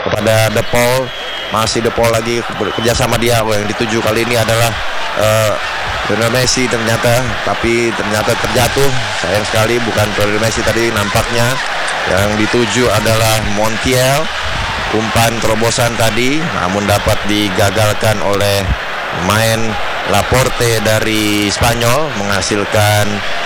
kepada De Paul. Masih De Paul lagi kerjasama dia. Yang dituju kali ini adalah Lionel Messi ternyata, tapi ternyata terjatuh. Sayang sekali bukan Lionel Messi tadi nampaknya. Yang dituju adalah Montiel. Umpan terobosan tadi namun dapat digagalkan oleh pemain Laporte dari Spanyol, menghasilkan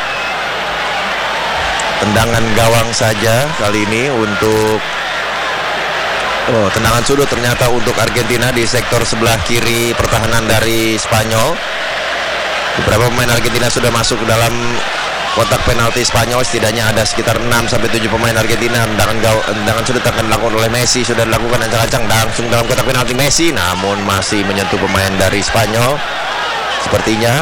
tendangan gawang saja kali ini untuk tendangan sudut ternyata untuk Argentina di sektor sebelah kiri pertahanan dari Spanyol. Beberapa pemain Argentina sudah masuk ke dalam kotak penalti Spanyol. Setidaknya ada sekitar 6-7 pemain Argentina. Tendangan sudut akan dilakukan oleh Messi, sudah dilakukan ancang-ancang langsung dalam kotak penalti Messi, namun masih menyentuh pemain dari Spanyol. Sepertinya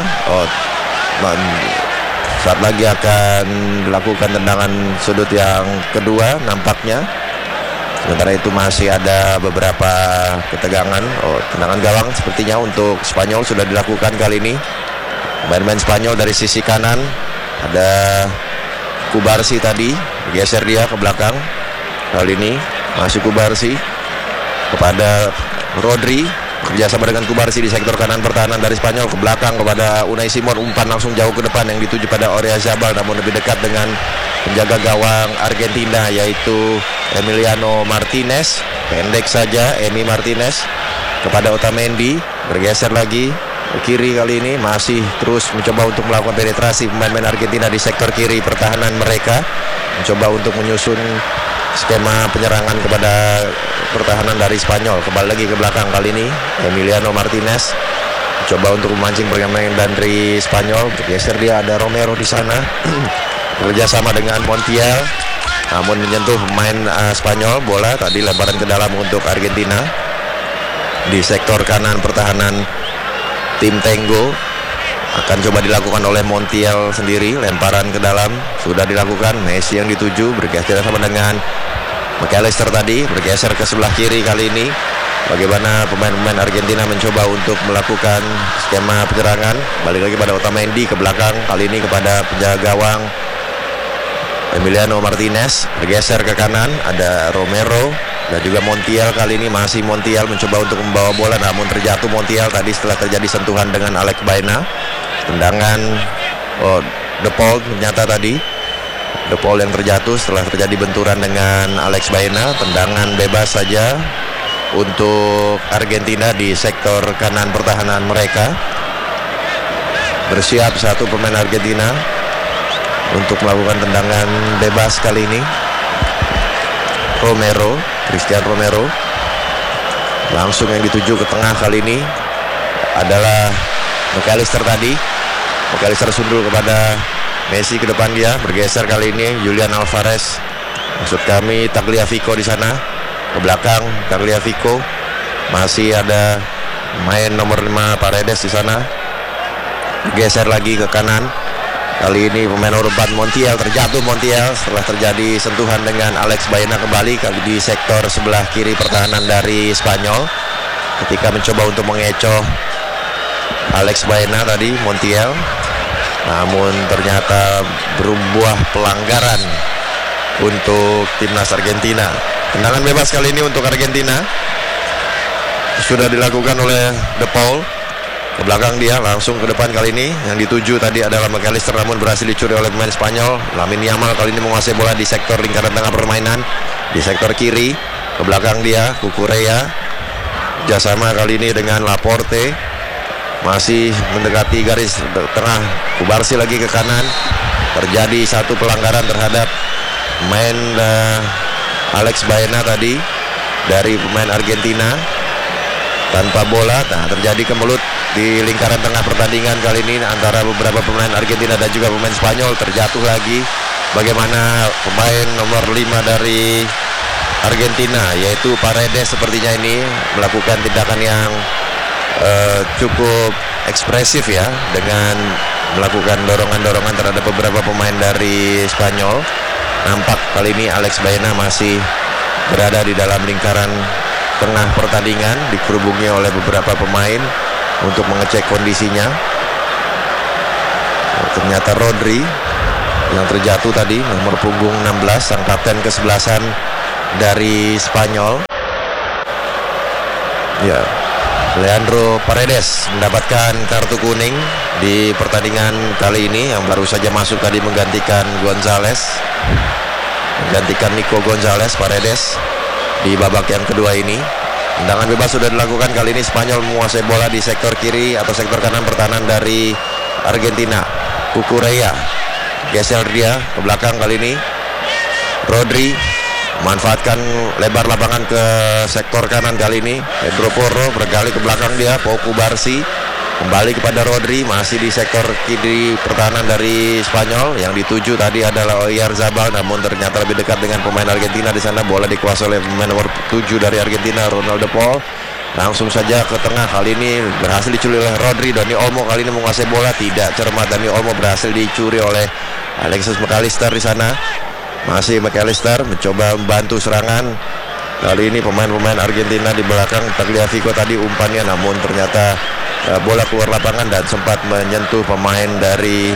saat lagi akan dilakukan tendangan sudut yang kedua nampaknya. Sementara itu masih ada beberapa ketegangan. Tendangan gawang sepertinya untuk Spanyol sudah dilakukan kali ini. Pemain Spanyol dari sisi kanan ada Kubarsi tadi, geser dia ke belakang. Kali ini masih Kubarsi kepada Rodri, kerjasama dengan Kubarsi di sektor kanan pertahanan dari Spanyol, ke belakang kepada Unai Simon. Umpan langsung jauh ke depan yang dituju pada Oyarzabal, namun lebih dekat dengan penjaga gawang Argentina yaitu Emiliano Martinez. Pendek saja Emi Martinez kepada Otamendi, bergeser lagi ke kiri. Kali ini masih terus mencoba untuk melakukan penetrasi pemain-pemain Argentina di sektor kiri pertahanan mereka, mencoba untuk menyusun skema penyerangan kepada pertahanan dari Spanyol. Kembali lagi ke belakang kali ini Emiliano Martinez mencoba untuk memancing pemain dari Spanyol. Bergeser dia, ada Romero di sana kerjasama dengan Montiel, namun menyentuh pemain Spanyol. Bola tadi lemparan ke dalam untuk Argentina di sektor kanan pertahanan tim Tango. Akan coba dilakukan oleh Montiel sendiri. Lemparan ke dalam sudah dilakukan. Messi yang dituju, bergeser sama dengan McAllister tadi, bergeser ke sebelah kiri kali ini. Bagaimana pemain-pemain Argentina mencoba untuk melakukan skema penyerangan. Balik lagi pada Otamendi ke belakang, kali ini kepada penjaga gawang Emiliano Martinez. Bergeser ke kanan, ada Romero dan juga Montiel. Kali ini masih Montiel mencoba untuk membawa bola, namun terjatuh Montiel tadi setelah terjadi sentuhan dengan Alex Baena. Tendangan De Paul ternyata tadi De Paul yang terjatuh setelah terjadi benturan dengan Alex Baena. Tendangan bebas saja untuk Argentina di sektor kanan pertahanan mereka. Bersiap satu pemain Argentina untuk melakukan tendangan bebas kali ini. Christian Romero langsung yang dituju ke tengah kali ini adalah McAllister tadi. McAllister sundul kepada Messi ke depan dia, bergeser kali ini Julian Alvarez. Maksud kami Tagliafico di sana. Ke belakang Tagliafico. Masih ada main nomor 5 Paredes di sana. Geser lagi ke kanan. Kali ini pemain nomor 4 Montiel, terjatuh Montiel setelah terjadi sentuhan dengan Alex Baena kembali kali di sektor sebelah kiri pertahanan dari Spanyol. Ketika mencoba untuk mengecoh Alex Baena tadi, Montiel, namun ternyata berbuah pelanggaran untuk timnas Argentina. Tendangan bebas kali ini untuk Argentina sudah dilakukan oleh De Paul. Ke belakang dia, langsung ke depan kali ini. Yang dituju tadi adalah McAllister, namun berhasil dicuri oleh pemain Spanyol. Lamine Yamal kali ini menguasai bola di sektor lingkaran tengah permainan, di sektor kiri. Ke belakang dia Cucurella, kerjasama kali ini dengan Laporte. Masih mendekati garis tengah. Kubarsi lagi ke kanan. Terjadi satu pelanggaran terhadap pemain Alex Baena tadi dari pemain Argentina tanpa bola. Nah, terjadi kemelut di lingkaran tengah pertandingan kali ini antara beberapa pemain Argentina dan juga pemain Spanyol. Terjatuh lagi. Bagaimana pemain nomor 5 dari Argentina yaitu Paredes sepertinya ini melakukan tindakan yang cukup ekspresif ya, dengan melakukan dorongan-dorongan terhadap beberapa pemain dari Spanyol. Nampak kali ini Alex Baena masih berada di dalam lingkaran tengah pertandingan, dikerubungi oleh beberapa pemain untuk mengecek kondisinya. Ternyata Rodri yang terjatuh tadi, nomor punggung 16, sang kapten kesebelasan dari Spanyol. Ya, Leandro Paredes mendapatkan kartu kuning di pertandingan kali ini, yang baru saja masuk tadi menggantikan Nico Gonzalez. Paredes di babak yang kedua ini. Tendangan bebas sudah dilakukan kali ini. Spanyol menguasai bola di sektor kiri atau sektor kanan pertahanan dari Argentina. Cucurella geser dia ke belakang kali ini. Rodri manfaatkan lebar lapangan ke sektor kanan kali ini. Pedro Porro bergali ke belakang dia. Pau Cubarsí kembali kepada Rodri, masih di sektor kiri pertahanan dari Spanyol. Yang dituju tadi adalah Oyarzabal, namun ternyata lebih dekat dengan pemain Argentina di sana. Bola dikuasai oleh pemain nomor 7 dari Argentina, Ronald de Paul. Langsung saja ke tengah, kali ini berhasil dicuri oleh Rodri. Dani Olmo kali ini menguasai bola, tidak cermat. Dani Olmo berhasil dicuri oleh Alexis McAllister di sana. Masih McAllister mencoba membantu serangan. Kali ini pemain-pemain Argentina di belakang. Tagliafico tadi umpannya, namun ternyata bola keluar lapangan dan sempat menyentuh pemain dari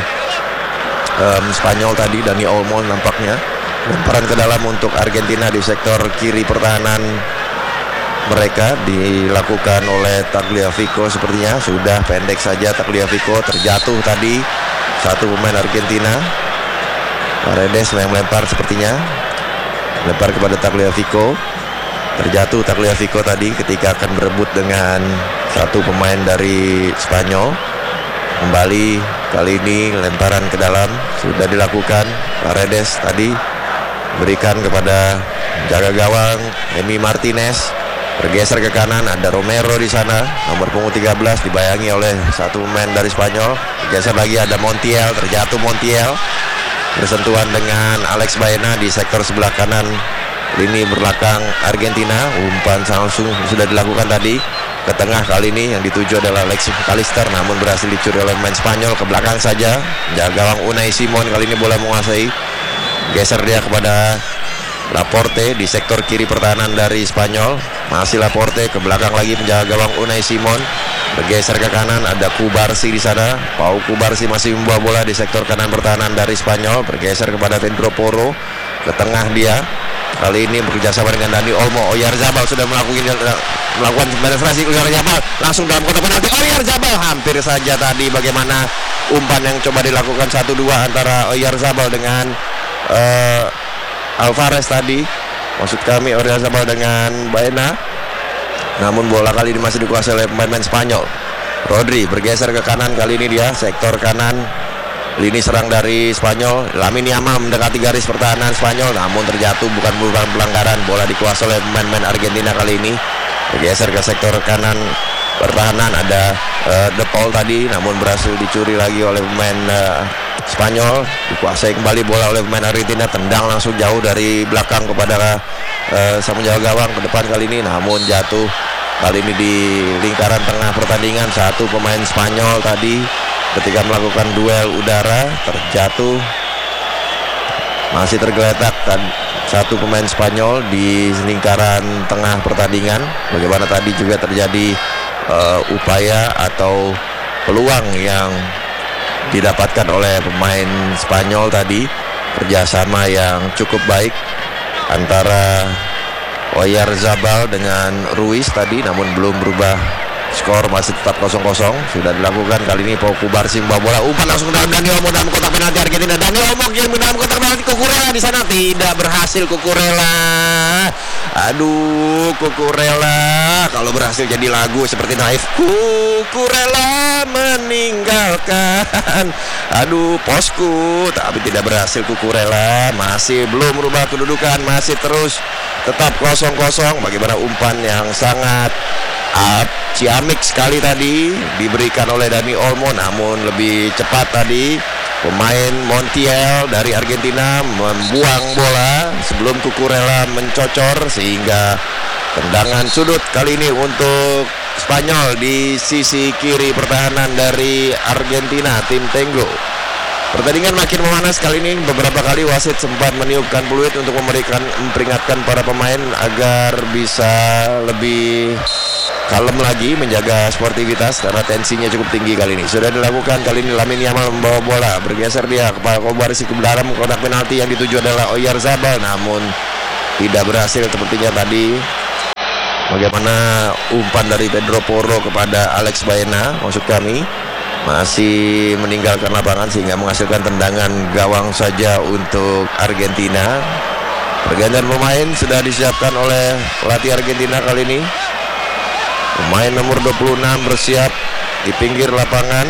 Spanyol tadi, Dani Olmo nampaknya. Lemparan ke dalam untuk Argentina di sektor kiri pertahanan mereka dilakukan oleh Tagliafico. Sepertinya sudah pendek saja Tagliafico, terjatuh tadi satu pemain Argentina. Paredes yang melempar, sepertinya lempar kepada Tagliafico. Terjatuh Tagliafico tadi ketika akan berebut dengan satu pemain dari Spanyol. Kembali kali ini lemparan ke dalam sudah dilakukan. Paredes tadi berikan kepada jaga gawang Emi Martinez. Bergeser ke kanan, ada Romero di sana, nomor punggung 13, dibayangi oleh satu pemain dari Spanyol. Bergeser lagi, ada Montiel, terjatuh Montiel. Bersentuhan dengan Alex Baena di sektor sebelah kanan lini belakang Argentina. Umpan langsung sudah dilakukan tadi ke tengah, kali ini yang dituju adalah Alexis McAllister, namun berhasil dicuri oleh pemain Spanyol. Ke belakang saja, jaga gawang Unai Simon kali ini bola menguasai. Geser dia kepada Laporte di sektor kiri pertahanan dari Spanyol. Masih Laporte, ke belakang lagi penjaga gawang Unai Simon. Bergeser ke kanan, ada Cubarsí di sana. Pau Cubarsí masih membawa bola di sektor kanan pertahanan dari Spanyol. Bergeser kepada Pedro Porro, ke tengah dia. Kali ini bekerjasama dengan Dani Olmo. Oyarzabal sudah melakukan penetrasi. Oyarzabal langsung dalam kotak penalti. Oyarzabal hampir saja tadi. Bagaimana umpan yang coba dilakukan 1-2 antara Oyarzabal dengan Alvarez tadi. Maksud kami Oyarzabal dengan Baena. Namun bola kali ini masih dikuasai oleh pemain Spanyol. Rodri bergeser ke kanan, kali ini dia sektor kanan lini serang dari Spanyol. Lamine Yamal mendekati garis pertahanan Spanyol, namun terjatuh, bukan merupakan pelanggaran. Bola dikuasai oleh pemain Argentina kali ini. Bergeser ke sektor kanan pertahanan, ada De Paul tadi, namun berhasil dicuri lagi oleh pemain Spanyol. Dikuasai kembali bola oleh pemain Argentina, tendang langsung jauh dari belakang kepada sang penjaga gawang ke depan kali ini, namun jatuh kali ini di lingkaran tengah pertandingan. Satu pemain Spanyol tadi ketika melakukan duel udara terjatuh, masih tergeletak satu pemain Spanyol di lingkaran tengah pertandingan. Bagaimana tadi juga terjadi upaya atau peluang yang didapatkan oleh pemain Spanyol tadi. Kerjasama yang cukup baik antara Oyarzabal dengan Ruiz tadi, namun belum berubah skor, masih tetap 0-0. Sudah dilakukan kali ini. Pau Cubarsí membawa bola, umpan langsung dalam Dani Olmo dalam kotak penalti Argentina. Dani Olmo kirim dalam kotak penalti. Cucurella di sana, tidak berhasil. Cucurella, aduh, Cucurella kalau berhasil jadi lagu seperti Naif. Cucurella meninggalkan, aduh, posku, tapi tidak berhasil. Cucurella masih belum merubah kedudukan, masih terus tetap 0-0. Bagaimana umpan yang sangat ciamik sekali tadi diberikan oleh Dani Olmo, namun lebih cepat tadi pemain Montiel dari Argentina membuang bola sebelum Cucurella mencocor, sehingga tendangan sudut kali ini untuk Spanyol di sisi kiri pertahanan dari Argentina, tim Tenggo. Pertandingan makin memanas kali ini. Beberapa kali wasit sempat meniupkan peluit untuk memperingatkan para pemain agar bisa lebih kalem lagi, menjaga sportivitas karena tensinya cukup tinggi kali ini. Sudah dilakukan kali ini. Lamine Yamal membawa bola, bergeser dia kepada Cubarsí ke dalam kotak penalti. Yang dituju adalah Oyarzabal, namun tidak berhasil sepertinya tadi. bagaimana umpan dari Pedro Porro kepada Alex Baena, maksud kami, masih meninggalkan lapangan sehingga menghasilkan tendangan gawang saja untuk Argentina. Pergantian pemain sudah disiapkan oleh pelatih Argentina kali ini. Pemain nomor 26 bersiap di pinggir lapangan,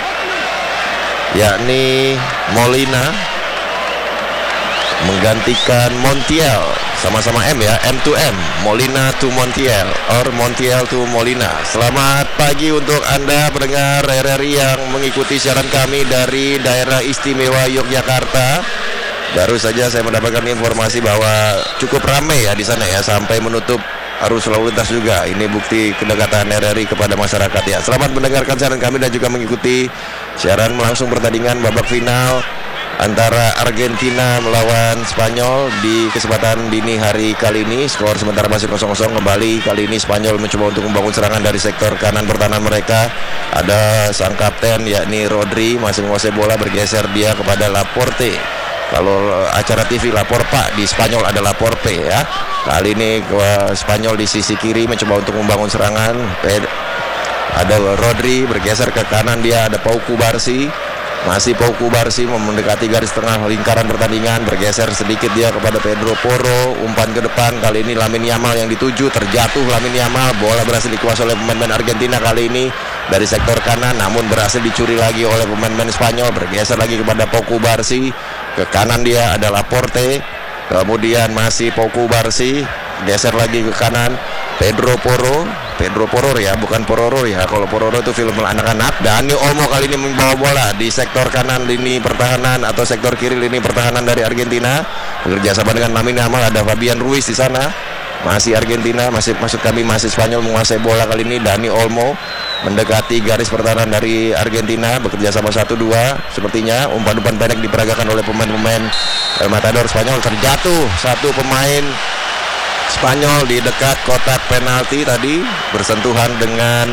yakni Molina menggantikan Montiel, sama-sama M ya, M to M, Molina to Montiel or Montiel to Molina. Selamat pagi untuk Anda pendengar RRI yang mengikuti siaran kami dari daerah istimewa Yogyakarta. Baru saja saya mendapatkan informasi bahwa cukup ramai ya di sana ya, sampai menutup arus lalu lintas juga. Ini bukti kedekatan RRI kepada masyarakat ya. Selamat mendengarkan siaran kami dan juga mengikuti siaran langsung pertandingan babak final antara Argentina melawan Spanyol di kesempatan dini hari kali ini. Skor sementara masih 0-0 kembali. Kali ini Spanyol mencoba untuk membangun serangan dari sektor kanan pertahanan mereka. Ada sang kapten yakni Rodri masih menguasai bola, bergeser dia kepada Laporte. Kalau acara TV lapor Pak, di Spanyol ada lapor P ya. Kali ini ke Spanyol di sisi kiri mencoba untuk membangun serangan. Ada Rodri bergeser ke kanan, dia ada Pau Cubarsí. Masih Pau Cubarsí mendekati garis tengah lingkaran pertandingan, bergeser sedikit dia kepada Pedro Porro, umpan ke depan. Kali ini Lamine Yamal yang dituju, terjatuh Lamine Yamal, bola berhasil dikuasai oleh pemain Argentina kali ini dari sektor kanan, namun berhasil dicuri lagi oleh pemain Spanyol. Bergeser lagi kepada Pau Cubarsí, ke kanan dia ada Laporte, kemudian masih Pau Cubarsí, geser lagi ke kanan Pedro Porro ya, bukan Pororo ya. Kalau Pororo itu film anak-anak. Dani Olmo kali ini membawa bola di sektor kanan lini pertahanan atau sektor kiri lini pertahanan dari Argentina. Bekerja sama dengan Lamine Yamal, ada Fabian Ruiz di sana. Masih Argentina, maksud kami masih Spanyol menguasai bola kali ini. Dani Olmo mendekati garis pertahanan dari Argentina, bekerja sama 1-2. Sepertinya umpan-umpan pendek diperagakan oleh pemain-pemain Matador Spanyol. Terjatuh satu pemain Spanyol di dekat kotak penalti tadi, bersentuhan dengan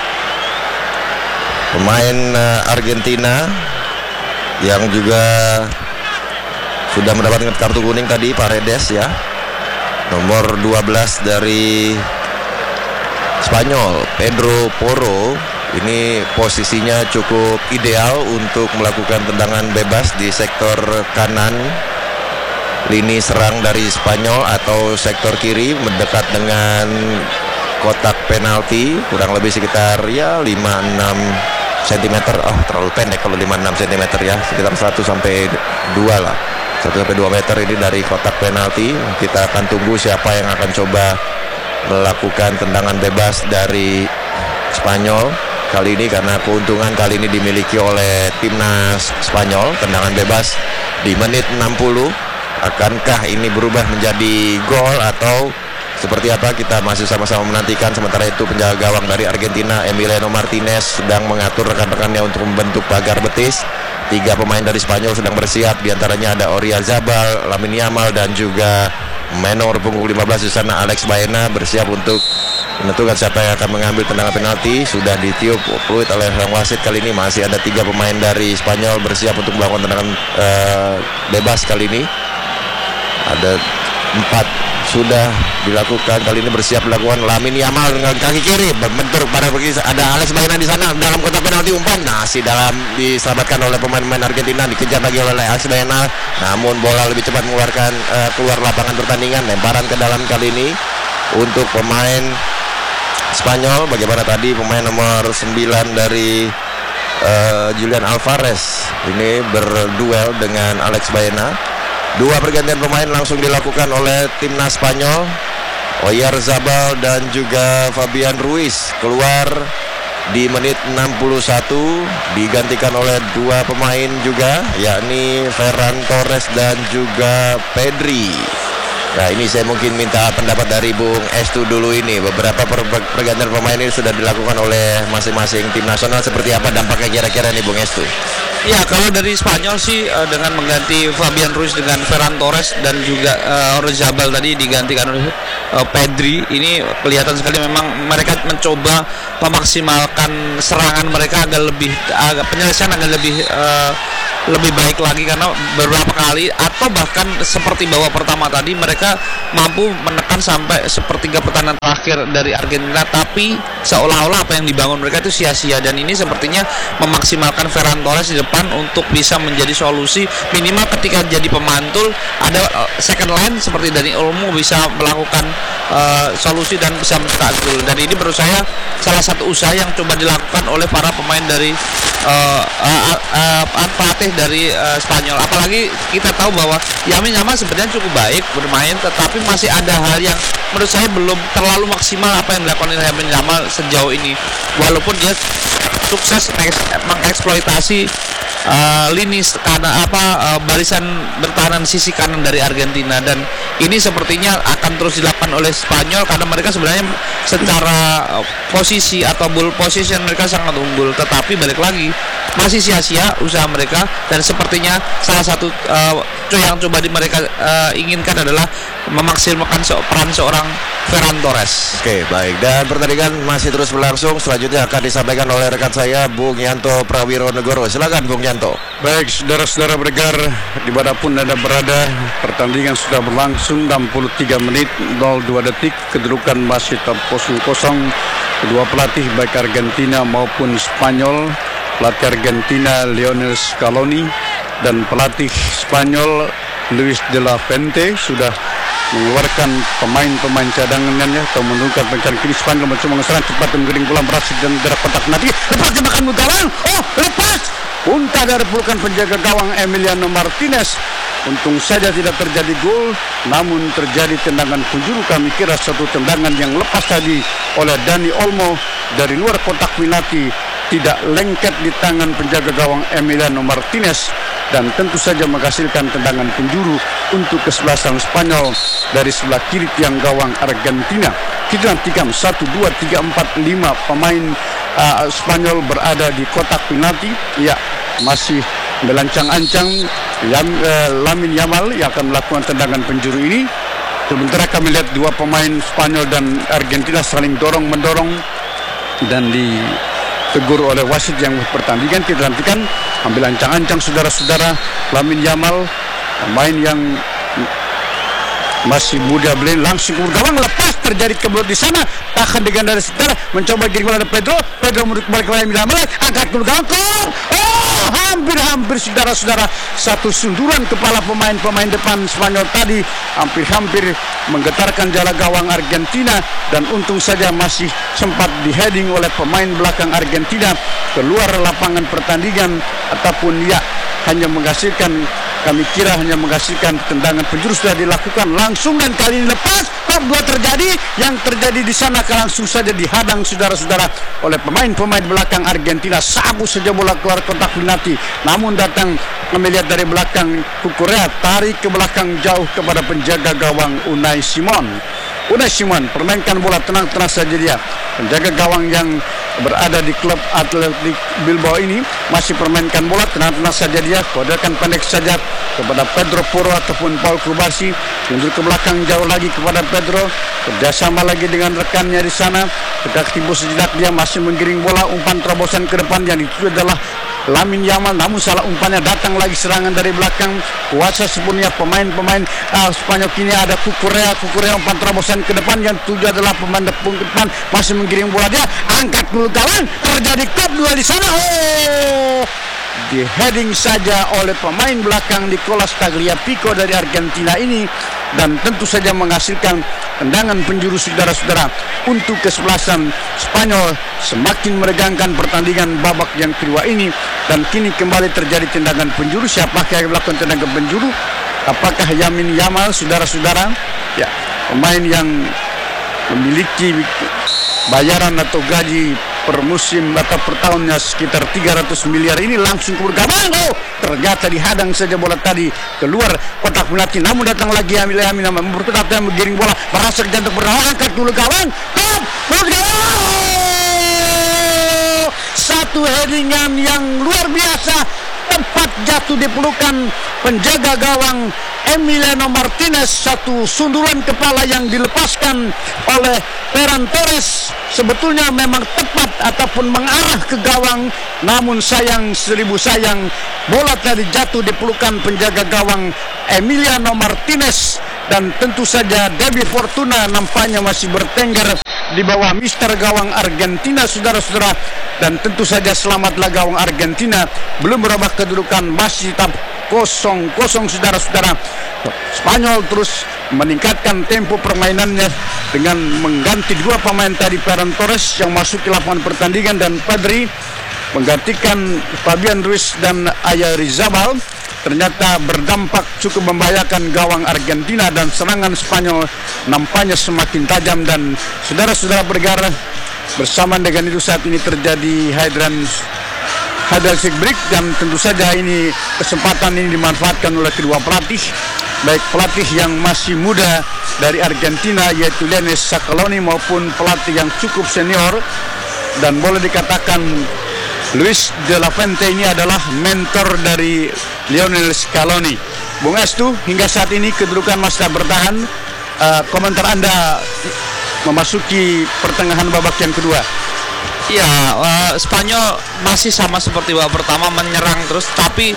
pemain Argentina yang juga sudah mendapatkan kartu kuning tadi, Paredes ya, nomor 12 dari Spanyol. Pedro Porro ini posisinya cukup ideal untuk melakukan tendangan bebas di sektor kanan lini serang dari Spanyol atau sektor kiri mendekat dengan kotak penalti, kurang lebih sekitar ya 5-6 cm. Oh, terlalu pendek kalau 5-6 cm ya, sekitar 1 sampai 2 lah, 1 sampai 2 meter ini dari kotak penalti. Kita akan tunggu siapa yang akan coba melakukan tendangan bebas dari Spanyol kali ini, karena keuntungan kali ini dimiliki oleh timnas Spanyol. Tendangan bebas di menit 60. Akankah ini berubah menjadi gol atau seperti apa, kita masih sama-sama menantikan. Sementara itu penjaga gawang dari Argentina, Emiliano Martinez, sedang mengatur rekan-rekannya untuk membentuk pagar betis. 3 pemain dari Spanyol sedang bersiap, diantaranya ada Oyarzabal, Lamine Yamal, dan juga menor punggung 15 di sana Alex Baena bersiap untuk menentukan siapa yang akan mengambil tendangan penalti. Sudah ditiup fluid oleh sang wasit. Kali ini masih ada 3 pemain dari Spanyol bersiap untuk melakukan tendangan bebas kali ini. Ada 4 sudah dilakukan, kali ini bersiap dilakukan Lamine Yamal dengan kaki kiri membentur pada begini. Ada Alex Baena di sana dalam kotak penalti, umpan masih diselamatkan oleh pemain-pemain Argentina, dikejar lagi oleh Alex Baena, namun bola lebih cepat mengeluarkan keluar lapangan pertandingan. Lemparan ke dalam kali ini untuk pemain Spanyol. Bagaimana tadi pemain nomor 9 dari Julian Alvarez ini berduel dengan Alex Baena. 2 pergantian pemain langsung dilakukan oleh timnas Spanyol. Oyarzabal dan juga Fabian Ruiz keluar di menit 61, digantikan oleh 2 pemain juga, yakni Ferran Torres dan juga Pedri. Nah, ini saya mungkin minta pendapat dari Bung Estu dulu ini. Beberapa pergantian pemain ini sudah dilakukan oleh masing-masing tim nasional. Seperti apa dampaknya kira-kira nih Bung Estu? Ya, kalau dari Spanyol sih dengan mengganti Fabian Ruiz dengan Ferran Torres dan juga Oyarzabal tadi digantikan oleh Pedri, ini kelihatan sekali memang mereka mencoba memaksimalkan serangan mereka agar penyelesaian agar lebih baik lagi, karena beberapa kali atau bahkan seperti babak pertama tadi mereka mampu menekan sampai sepertiga pertahanan terakhir dari Argentina, tapi seolah-olah apa yang dibangun mereka itu sia-sia, dan ini sepertinya memaksimalkan Ferran Torres di depan untuk bisa menjadi solusi minimal ketika jadi pemantul ada second line seperti Dani Olmo bisa melakukan solusi dan bisa mencetak gol. Dan ini menurut saya salah satu usaha yang coba dilakukan oleh para pemain dari pelatih dari Spanyol. Apalagi kita tahu bahwa Lamine Yamal sebenarnya cukup baik bermain, tetapi masih ada hal yang menurut saya belum terlalu maksimal apa yang dilakukan oleh Lamine Yamal sejauh ini, walaupun dia sukses mengeksploitasi lini barisan bertahanan sisi kanan dari Argentina, dan ini sepertinya akan terus dilakukan oleh Spanyol karena mereka sebenarnya secara posisi atau ball position mereka sangat unggul, tetapi balik lagi masih sia-sia usaha mereka, dan sepertinya salah satu yang coba mereka inginkan adalah memaksimalkan peran seorang Ferran Torres. Oke, baik. Dan pertandingan masih terus berlangsung. Selanjutnya akan disampaikan oleh rekan saya Bung Yanto Prawironegoro. Silakan Bung Yanto. Baik, saudara-saudara pendengar dimanapun Anda berada, pertandingan sudah berlangsung 63 menit 02 detik. Kedudukan masih tetap 0-0. Kedua pelatih baik Argentina maupun Spanyol, pelatih Argentina Lionel Scaloni dan pelatih Spanyol Luis de la Fuente sudah mengeluarkan pemain-pemain cadangannya atau menurunkan pencarian kiri. Spanyol mencoba mengeserang cepat dan menggiring bola berhasil dan jarak kontak nanti lepas tembakan gawang. Lepas unta dari pelukan penjaga gawang Emiliano Martinez. Untung saja tidak terjadi gol, namun terjadi tendangan penjuru. Kami kira satu tendangan yang lepas tadi oleh Dani Olmo dari luar kotak penalti tidak lengket di tangan penjaga gawang Emiliano Martinez, dan tentu saja menghasilkan tendangan penjuru untuk kesebelasan Spanyol dari sebelah kiri tiang gawang Argentina. Kita nantikan 1, 2, 3, 4, 5 pemain Spanyol berada di kotak penalti. Ya, masih melancang-ancang Lamine Yamal yang akan melakukan tendangan penjuru ini. Sementara kami lihat dua pemain Spanyol dan Argentina saling dorong-mendorong dan ditegur oleh wasit yang pertandingan. Kita nantikan ambil ancang-ancang saudara-saudara. Lamine Yamal, pemain yang masih muda beli langsung ke gawang, lepas terjadi kebelut di sana, tahan dengan dari setelah mencoba giring bola Pedro menurut kembali ke Lamine Yamal, angkat ke gawang, hampir saudara-saudara satu sunduran kepala pemain depan Spanyol tadi hampir menggetarkan jala gawang Argentina, dan untung saja masih sempat di-heading oleh pemain belakang Argentina keluar lapangan pertandingan, ataupun ya hanya menghasilkan, kami kira hanya menghasilkan tendangan penjuru sudah dilakukan langsung, dan kali ini lepas top 2 terjadi. Yang terjadi di sana langsung saja dihadang saudara-saudara oleh pemain belakang Argentina. Sabu saja bola keluar kotak penalti, namun datang melihat dari belakang Cucurella, tarik ke belakang jauh kepada penjaga gawang Unai Simon permainkan bola tenang-tenang saja dia. Penjaga gawang yang berada di klub Athletic Bilbao ini masih permainkan bola tenang-tenang saja dia. Kodekan pendek saja kepada Pedro Porro ataupun Paul Cubarsí, mundur ke belakang jauh lagi kepada Pedro, kerjasama lagi dengan rekannya di sana. Sudah timbul sejenak dia masih menggiring bola, umpan terobosan ke depan yang itu adalah Lamine Yamal, namun salah umpannya, datang lagi serangan dari belakang. Kuasa sepenuhnya pemain Spanyol kini ada Cucurella umpan terobosan ke depan yang tujuh adalah pemain depan masih menggiring bola, dia angkat dulu gawang, terjadi top 2 di sana. Di heading saja oleh pemain belakang Nicolas Tagliafico dari Argentina ini, dan tentu saja menghasilkan tendangan penjuru saudara-saudara untuk kesebelasan Spanyol. Semakin meregangkan pertandingan babak yang kedua ini, dan kini kembali terjadi tendangan penjuru. Siapakah yang melakukan tendangan penjuru? Apakah Lamine Yamal, saudara-saudara? Ya, pemain yang memiliki bayaran atau gaji per musim atau per tahunnya sekitar 300 miliar ini langsung ke gawang. Ternyata dihadang saja bola tadi keluar kotak penalti, namun datang lagi Lamine Yamal bertetap menggiring bola, merasa jantung bernama, angkat dulu gawang, satu headingan yang luar biasa, tepat jatuh di pelukan penjaga gawang Emiliano Martinez. Satu sundulan kepala yang dilepaskan oleh Ferran Torres sebetulnya memang tepat ataupun mengarah ke gawang, namun sayang seribu sayang bola tadi jatuh di pelukan penjaga gawang Emiliano Martinez, dan tentu saja Debbie Fortuna nampaknya masih bertengger di bawah Mister gawang Argentina, saudara-saudara. Dan tentu saja selamatlah gawang Argentina, belum berubah kedudukan, masih tetap 0-0, saudara-saudara. Spanyol terus meningkatkan tempo permainannya dengan mengganti dua pemain tadi, Ferran Torres yang masuk ke lapangan pertandingan dan Pedri menggantikan Fabian Ruiz dan Oyarzabal. Ternyata berdampak cukup membahayakan gawang Argentina dan serangan Spanyol nampaknya semakin tajam. Dan saudara-saudara bergerak bersamaan dengan itu saat ini terjadi hydraulic break, dan tentu saja ini kesempatan ini dimanfaatkan oleh kedua pelatih, baik pelatih yang masih muda dari Argentina yaitu Lionel Scaloni maupun pelatih yang cukup senior, dan boleh dikatakan Luis de la Fuente ini adalah mentor dari Lionel Scaloni. Bung Estu, hingga saat ini kedudukan masih bertahan. Komentar Anda memasuki pertengahan babak yang kedua. Ya, Spanyol masih sama seperti babak pertama, menyerang terus. Tapi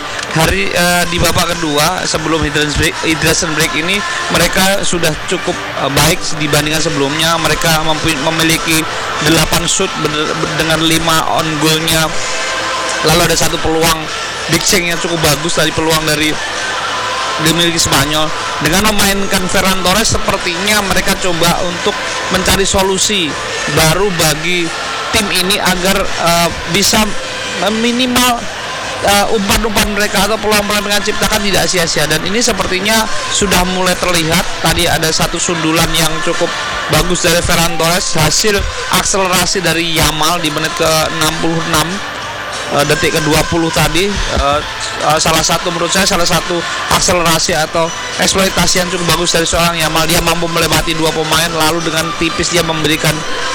di babak kedua sebelum hydration break ini mereka sudah cukup baik dibandingkan sebelumnya. Mereka memiliki 8 shoot dengan 5 on goalnya. Lalu ada satu peluang big chance yang cukup bagus dari peluang dari dimiliki Spanyol. Dengan memainkan Ferran Torres, sepertinya mereka coba untuk mencari solusi baru bagi tim ini agar bisa minimal umpan-umpan mereka atau peluang-peluang yang ciptakan tidak sia-sia. Dan ini sepertinya sudah mulai terlihat. Tadi ada satu sundulan yang cukup bagus dari Ferran Torres, hasil akselerasi dari Yamal di menit ke-66, detik ke-20 tadi. Salah satu menurut saya salah satu akselerasi atau eksploitasi yang cukup bagus dari seorang Yamal. Dia mampu melewati dua pemain, lalu dengan tipis dia memberikan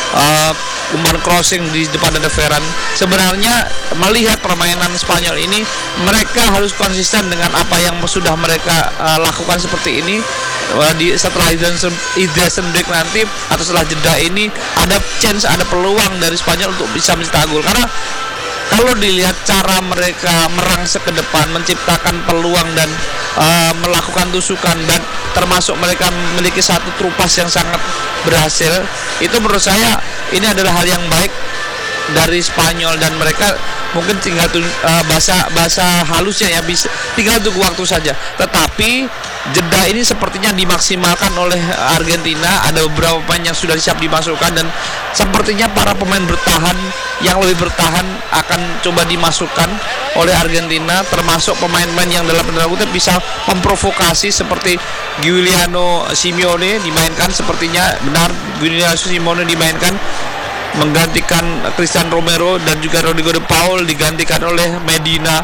umpan crossing di depan ada Ferran. Sebenarnya melihat permainan Spanyol ini, mereka harus konsisten dengan apa yang sudah mereka lakukan seperti ini. Setelah hydration break nanti atau setelah jeda ini ada chance, ada peluang dari Spanyol untuk bisa mencetak gol. Karena kalau dilihat cara mereka merangsek ke depan, menciptakan peluang dan melakukan tusukan, dan termasuk mereka memiliki satu trupas yang sangat berhasil, itu menurut saya ini adalah hal yang baik dari Spanyol. Dan mereka mungkin tinggal bahasa halusnya ya, bisa tinggal tunggu waktu saja. Tetapi jeda ini sepertinya dimaksimalkan oleh Argentina. Ada beberapa pemain yang sudah siap dimasukkan, dan sepertinya para pemain bertahan yang lebih bertahan akan coba dimasukkan oleh Argentina, termasuk pemain-pemain yang dalam tanda kutip bisa memprovokasi seperti Giuliano Simeone dimainkan. Sepertinya benar Giuliano Simeone dimainkan menggantikan Christian Romero, dan juga Rodrigo de Paul digantikan oleh Medina.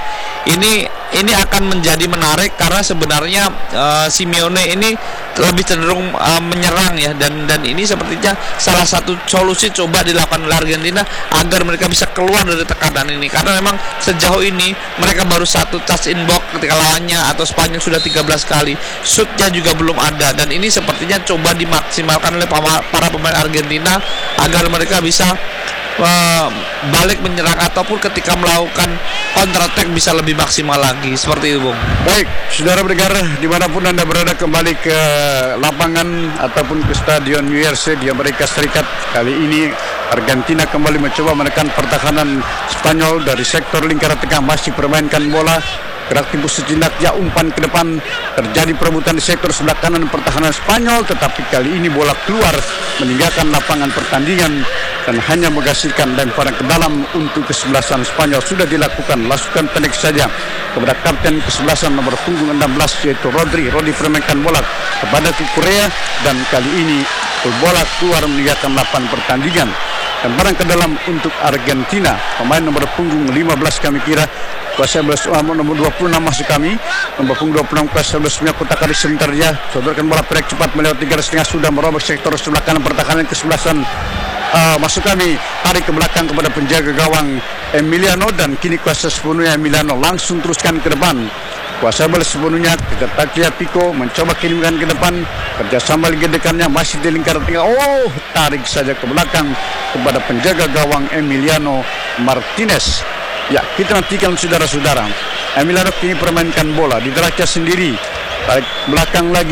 Ini akan menjadi menarik karena sebenarnya Simeone ini lebih cenderung menyerang ya, dan ini sepertinya salah satu solusi coba dilakukan oleh Argentina agar mereka bisa keluar dari tekanan ini. Karena memang sejauh ini mereka baru satu touch in box ketika lawannya, atau Spanyol sudah 13 kali, shootnya juga belum ada. Dan ini sepertinya coba dimaksimalkan oleh para pemain Argentina agar mereka bisa balik menyerang ataupun ketika melakukan counter attack bisa lebih maksimal lagi. Seperti itu, Bung. Baik, saudara bergerak dimanapun Anda berada, kembali ke lapangan ataupun ke Stadion URC di Amerika Serikat. Kali ini Argentina kembali mencoba menekan pertahanan Spanyol dari sektor lingkaran tengah, masih permainkan bola. Gerak timbul sejenak, ya umpan ke depan, terjadi perebutan di sektor sebelah kanan pertahanan Spanyol, tetapi kali ini bola keluar meninggalkan lapangan pertandingan dan hanya menghasilkan lemparan ke dalam untuk kesebelasan Spanyol. Sudah dilakukan lasukan pendek saja kepada kapten kesebelasan nomor punggung 16 yaitu Rodri permainkan bola kepada Korea, dan kali ini bola keluar meninggalkan lapangan pertandingan. Lemparan ke dalam untuk Argentina, pemain nomor punggung 15 kami kira kuasa 11 nomor 26 masuk kami, nomor punggung 26 kuasa 11 punya kotak kali sebentar ya, sodorkan bola pendek cepat melewati garis tengah, sudah merobek sektor sebelah kanan pertahanan kesebelasan masuk kami, tarik ke belakang kepada penjaga gawang Emiliano, dan kini kuasa sepenuhnya Emiliano langsung teruskan ke depan. Kuasa bola sepenuhnya Taklia Pico mencoba kirimkan ke depan, kerjasama gedekannya masih di lingkaran tengah. Tarik saja ke belakang kepada penjaga gawang Emiliano Martinez. Ya, kita nantikan saudara-saudara. Emiliano kini permainkan bola di derajat sendiri, tarik belakang lagi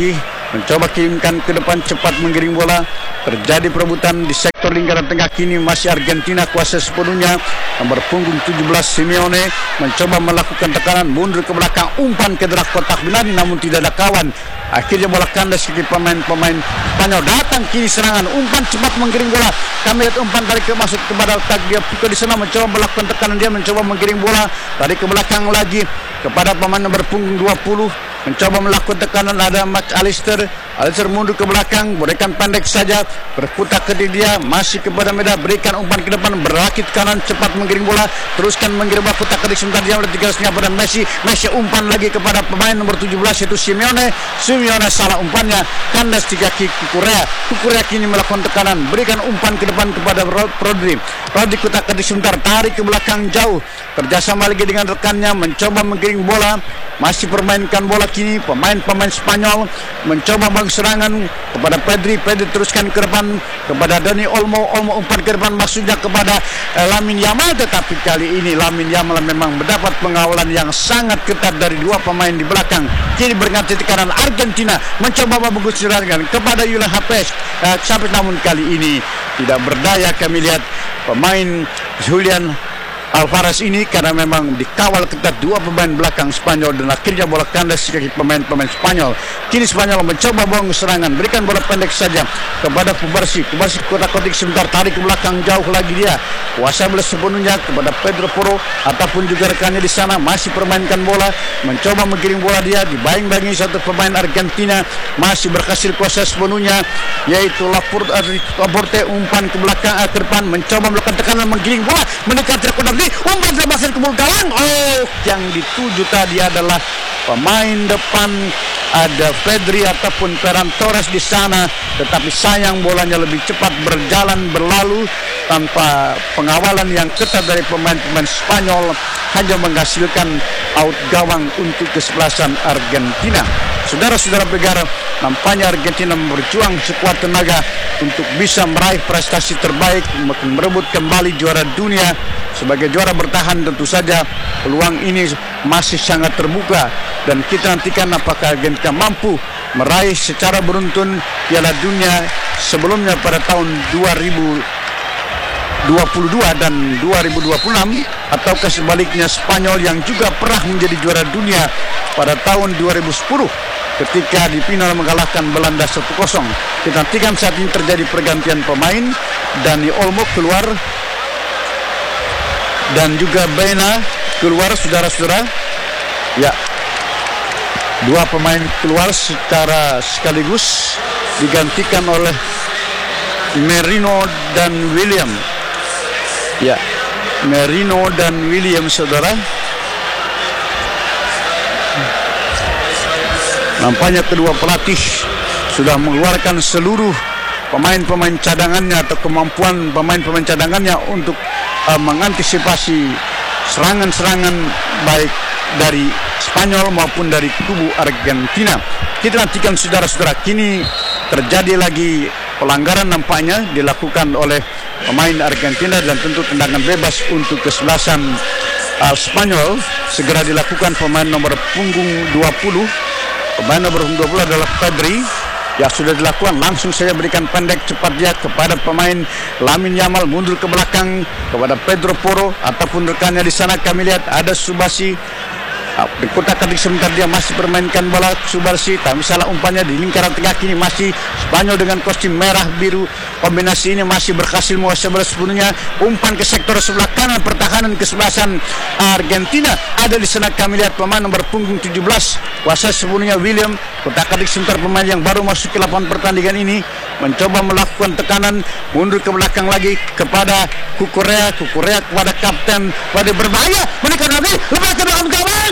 mencoba kirimkan ke depan, cepat menggiring bola. Terjadi perebutan di sektor lingkaran tengah, kini masih Argentina kuasa sepenuhnya. Nomor punggung 17 Simeone mencoba melakukan tekanan mundur ke belakang, umpan ke dalam kotak penalti namun tidak ada kawan. Akhirnya bola kandas ke pemain-pemain Spanyol. Datang kini serangan, umpan cepat menggiring bola. Kami lihat umpan tarik ke masuk kepada otak dia, Pico di sana mencoba melakukan tekanan, dia mencoba menggiring bola tarik ke belakang lagi kepada pemain nomor punggung 20. Mencoba melakukan tekanan, ada Max Alister mundur ke belakang, berikan pendek saja, berputar ke dia, masih kepada Meda, berikan umpan ke depan, berakit kanan, cepat menggiring bola, teruskan menggiring bola, putar ke sebentar, dia melihat tiga pada Messi umpan lagi kepada pemain nomor 17 itu Simeone salah umpannya, kandas di kaki Kukurea kini melakukan tekanan, berikan umpan ke depan kepada Rodri putar ke sebentar, tarik ke belakang jauh, kerjasama lagi dengan rekannya, mencoba menggiring bola, masih permainkan bola kini pemain Spanyol, mencoba serangan kepada Pedri teruskan ke depan kepada Dani Olmo umpan ke depan maksudnya kepada Lamine Yamal, tetapi kali ini Lamine Yamal memang mendapat pengawalan yang sangat ketat dari dua pemain di belakang. Kini berganti tekanan Argentina, mencoba membungkus serangan kepada Julian Alvarez, namun kali ini tidak berdaya. Kami lihat pemain Julian Alvarez ini karena memang dikawal ketat dua pemain belakang Spanyol dan akhirnya bola kandas kaki pemain Spanyol. Kini Spanyol mencoba buang serangan, berikan bola pendek saja kepada Kubarsi kotak-kotik sebentar, tarik ke belakang jauh lagi dia, kuasa bola sepenuhnya kepada Pedro Porro ataupun juga rekannya di sana, masih permainkan bola, mencoba menggiring bola dia, dibayang-bayangi satu pemain Argentina, masih berhasil kuasa sepenuhnya yaitu Laporte, umpan ke belakang ke depan, mencoba melakukan tekanan, menggiring bola mendekati kotak, umpan terbasar ke gawang. Yang dituju tadi adalah pemain depan, ada Pedri ataupun Ferran Torres di sana, tetapi sayang bolanya lebih cepat berlalu tanpa pengawalan yang ketat dari pemain-pemain Spanyol, hanya menghasilkan out gawang untuk kesebelasan Argentina. Saudara-saudara pendengar, nampaknya Argentina berjuang sekuat tenaga untuk bisa meraih prestasi terbaik, merebut kembali juara dunia. Sebagai juara bertahan tentu saja peluang ini masih sangat terbuka, dan kita nantikan apakah Argentina mampu meraih secara beruntun Piala Dunia sebelumnya pada tahun 2022 dan 2026, ataukah sebaliknya Spanyol yang juga pernah menjadi juara dunia pada tahun 2010 ketika di final mengalahkan Belanda 1-0. Kita nantikan saat ini terjadi pergantian pemain, Dani Olmo keluar dan juga Baena keluar, saudara-saudara. Ya, dua pemain keluar secara sekaligus, digantikan oleh Merino dan William. Ya, Merino dan William, saudara. Nampaknya kedua pelatih sudah mengeluarkan seluruh pemain-pemain cadangannya atau kemampuan pemain-pemain cadangannya untuk mengantisipasi serangan-serangan baik dari Spanyol maupun dari kubu Argentina. Kita nantikan, saudara-saudara, kini terjadi lagi pelanggaran nampaknya dilakukan oleh pemain Argentina, dan tentu tendangan bebas untuk kesebelasan Spanyol segera dilakukan pemain nomor punggung 20. Pemain nomor 20 adalah Pedri. Ya, sudah dilakukan, langsung saya berikan pendek cepat dia kepada pemain Lamine Yamal, mundur ke belakang kepada Pedro Porro ataupun rekannya di sana. Kami lihat ada Subasi, dikotak-katik sebentar, dia masih bermainkan bola. Subasi tapi salah umpannya di lingkaran tengah. Kini masih Spanyol dengan kostum merah biru, kombinasi ini masih berhasil menguasai bola sepenuhnya. Umpan ke sektor sebelah kanan, pertahanan kesebelasan Argentina ada di sana. Kami lihat pemain nomor punggung 17 kuasa sepenuhnya William, kotak-katik sebentar, pemain yang baru masuk ke lapangan pertandingan ini, mencoba melakukan tekanan, mundur ke belakang lagi kepada Kukurea kepada kapten, pada berbahaya, menekan lagi, lepas ke dalam gawang.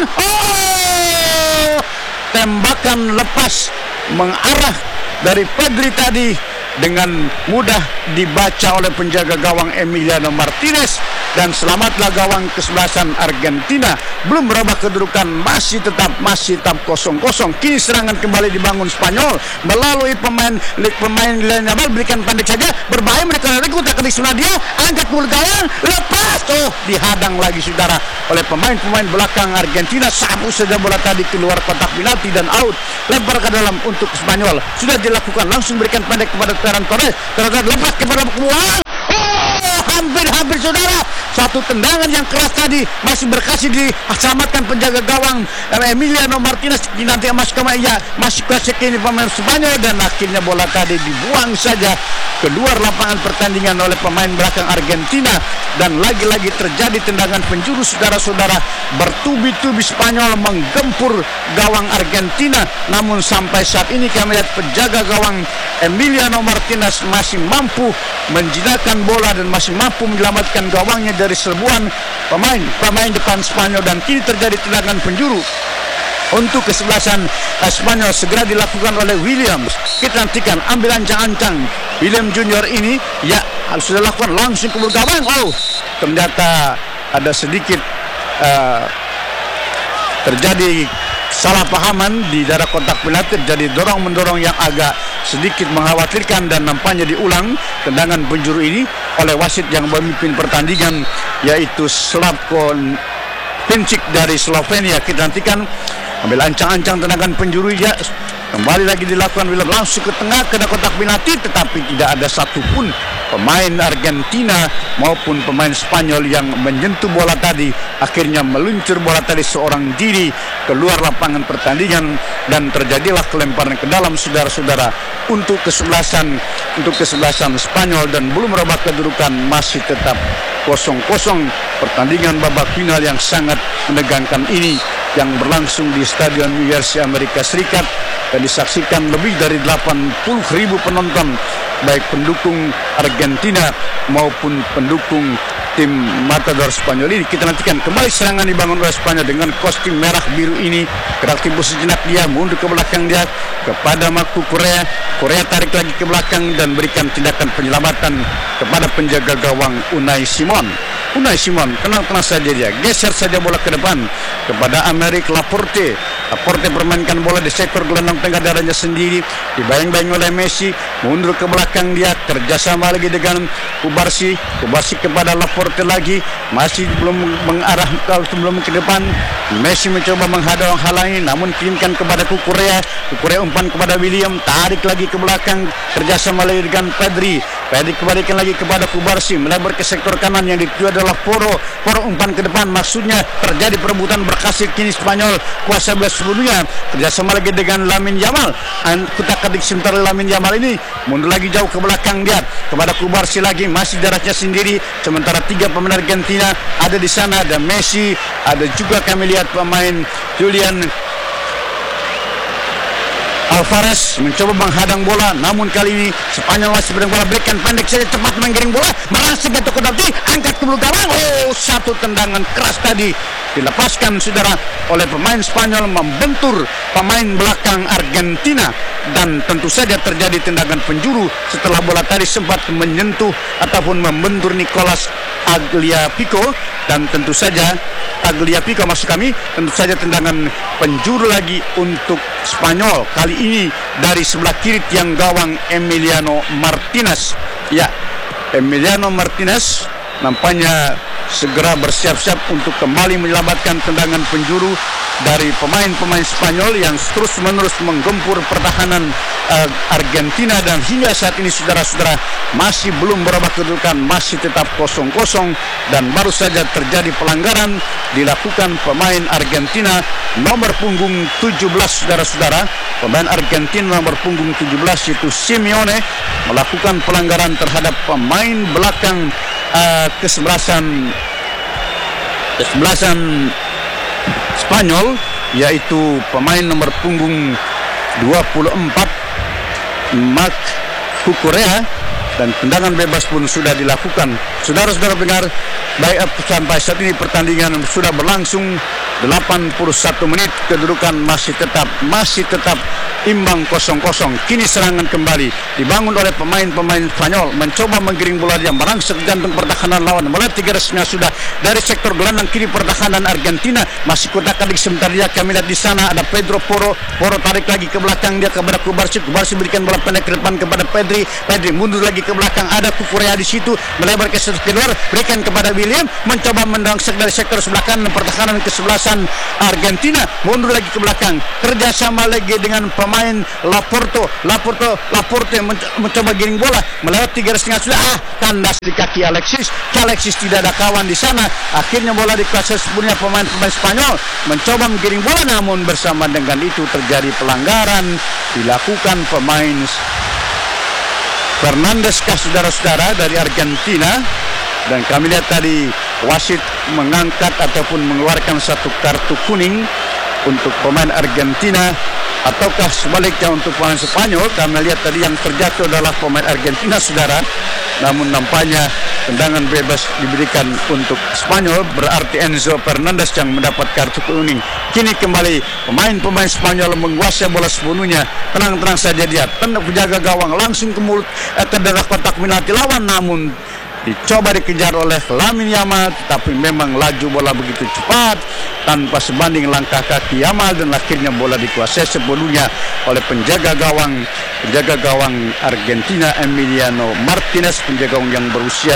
Tembakan lepas mengarah dari Pedri tadi dengan mudah dibaca oleh penjaga gawang Emiliano Martinez, dan selamatlah gawang kesebelasan Argentina. Belum berubah kedudukan, masih tetap 0-0. Kini serangan kembali dibangun Spanyol melalui pemain lainnya, berikan pendek saja, berbahaya mereka lagi, kutak-katik sebelah dia, angkat bola gawang, lepas, dihadang lagi saudara oleh pemain-pemain belakang Argentina. Sapu saja bola tadi keluar kotak penalti dan out. Lempar ke dalam untuk Spanyol, sudah dilakukan, langsung berikan pendek kepada Ferran Torres, lepas kepada peluang. Hampir saudara, satu tendangan yang keras tadi masih berkasih diselamatkan penjaga gawang Emiliano Martinez. Nanti masih klasik ini pemain Spanyol, dan akhirnya bola tadi dibuang saja keluar lapangan pertandingan oleh pemain belakang Argentina. Dan lagi-lagi terjadi tendangan penjuru saudara-saudara, bertubi-tubi Spanyol menggempur gawang Argentina, namun sampai saat ini kami lihat penjaga gawang Emiliano Martinez masih mampu menjinakkan bola dan masih mampu menyelamatkan gawangnya dari serbuan pemain depan Spanyol. Dan kini terjadi tendangan penjuru untuk kesebelasan Spanyol, segera dilakukan oleh Williams. Kita nantikan, ambil ancang-ancang William Junior ini, ya harus dilakukan langsung ke gawang. Ternyata ada sedikit terjadi salah pahaman di daerah kotak penalti, terjadi dorong-mendorong yang agak sedikit mengkhawatirkan, dan nampaknya diulang tendangan penjuru ini oleh wasit yang memimpin pertandingan, yaitu Slavko Pincic dari Slovenia. Kita nantikan, ambil ancang-ancang tendangan penjuru, ya kembali lagi dilakukan, langsung ke tengah ke kotak penalti, tetapi tidak ada satupun pemain Argentina maupun pemain Spanyol yang menyentuh bola tadi. Akhirnya meluncur bola tadi seorang diri keluar lapangan pertandingan, dan terjadilah kelemparan ke dalam saudara-saudara untuk kesebelasan Spanyol, dan belum merubah kedudukan, masih tetap 0-0 pertandingan babak final yang sangat menegangkan ini, yang berlangsung di Stadion New Jersey, Amerika Serikat, dan disaksikan lebih dari 80.000 penonton, baik pendukung Argentina maupun pendukung tim Matador Spanyol ini. Kita nantikan kembali serangan dibangun oleh Spanyol dengan kostum merah biru ini. Gerak timbul sejenak, dia mundur ke belakang, dia kepada Marco Correa. Correa tarik lagi ke belakang dan berikan tindakan penyelamatan kepada penjaga gawang Unai Simon. Tenang saja, dia geser saja bola ke depan kepada Aymeric Laporte. Laporte permainkan bola di sektor gelandang tengah darahnya sendiri, dibayang-bayang oleh Messi, mundur ke belakang, dia kerjasama lagi dengan Kubarsi kepada Laporte lagi, masih belum mengarah belum ke depan. Messi mencoba menghalangi, namun kirimkan kepada Correa umpan kepada William, tarik lagi ke belakang, kerjasama lagi dengan Pedri kembalikan lagi kepada Kubarsi, melebar ke sektor kanan, yang dituju adalah Poro umpan ke depan, maksudnya terjadi perebutan berhasil. Kini Spanyol kuasa belas seluruhnya, kerjasama lagi dengan Lamine Yamal, kutak-katik sebentar Lamine Yamal ini, mundur lagi jauh ke belakang, dia kepada Kubarsi lagi, masih darahnya sendiri, sementara 3 pemain Argentina ada di sana, ada Messi, ada juga kami lihat pemain Julian Alvarez mencoba menghadang bola, namun kali ini Spanyol masih berdeng bola, berikan pendek saja, cepat menggiring bola, melangsung ke kotak, angkat ke gawang. Satu tendangan keras tadi dilepaskan saudara oleh pemain Spanyol, membentur pemain belakang Argentina, dan tentu saja terjadi tendangan penjuru setelah bola tadi sempat menyentuh ataupun membentur Nicolas Tagliafico, dan tentu saja tentu saja tendangan penjuru lagi untuk Spanyol, kali ini dari sebelah kiri tiang gawang Emiliano Martinez. Ya, Emiliano Martinez nampaknya segera bersiap-siap untuk kembali menyelamatkan tendangan penjuru dari pemain-pemain Spanyol yang terus-menerus menggempur pertahanan Argentina, dan hingga saat ini saudara-saudara masih belum berubah kedudukan, masih tetap 0-0, dan baru saja terjadi pelanggaran dilakukan pemain Argentina nomor punggung 17 saudara-saudara. Pemain Argentina nomor punggung 17 yaitu Simeone melakukan pelanggaran terhadap pemain belakang kesebelasan Spanyol, yaitu pemain nomor punggung 24 Marc Cucurella, dan tendangan bebas pun sudah dilakukan. Saudara-saudara pendengar, baik sampai saat ini pertandingan sudah berlangsung 81 menit, kedudukan masih tetap imbang 0-0. Kini serangan kembali dibangun oleh pemain-pemain Spanyol, mencoba menggiring bola, dia merangsek jantung pertahanan lawan, melatih garisnya sudah dari sektor gelandang kiri pertahanan Argentina, masih kotak-katik sebentar, dia kami lihat di sana ada Pedro Poro tarik lagi ke belakang, dia kepada Kubarsi berikan bola pendek ke depan kepada Pedri mundur lagi lagi ke belakang, ada Kukurea di situ, melebar ke sektor keluar, berikan kepada William, mencoba mendongsek dari sektor sebelah kanan, pertahanan kesebelasan Argentina, mundur lagi ke belakang, kerjasama lagi dengan pemain Laporte mencoba giring bola, melewati garis tengah sudah, kandas di kaki Alexis tidak ada kawan di sana, akhirnya bola dikuasai sepenuhnya pemain Spanyol, mencoba menggiring bola, namun bersama dengan itu terjadi pelanggaran dilakukan pemain Fernandes saudara-saudara dari Argentina, dan kami lihat tadi wasit mengangkat ataupun mengeluarkan satu kartu kuning untuk pemain Argentina, ataukah sebaliknya untuk pemain Spanyol. Kami lihat tadi yang terjatuh adalah pemain Argentina saudara, namun nampaknya tendangan bebas diberikan untuk Spanyol, berarti Enzo Fernandez yang mendapat kartu kuning. Kini kembali pemain-pemain Spanyol menguasai bola sepenuhnya, tenang-tenang saja dia, penjaga gawang langsung ke mulut ke daerah kotak penalti lawan, namun dicoba dikejar oleh Lamine Yamal, tetapi memang laju bola begitu cepat tanpa sebanding langkah kaki Yamal, dan akhirnya bola dikuasai sepenuhnya oleh penjaga gawang Argentina Emiliano Martinez, penjaga gawang yang berusia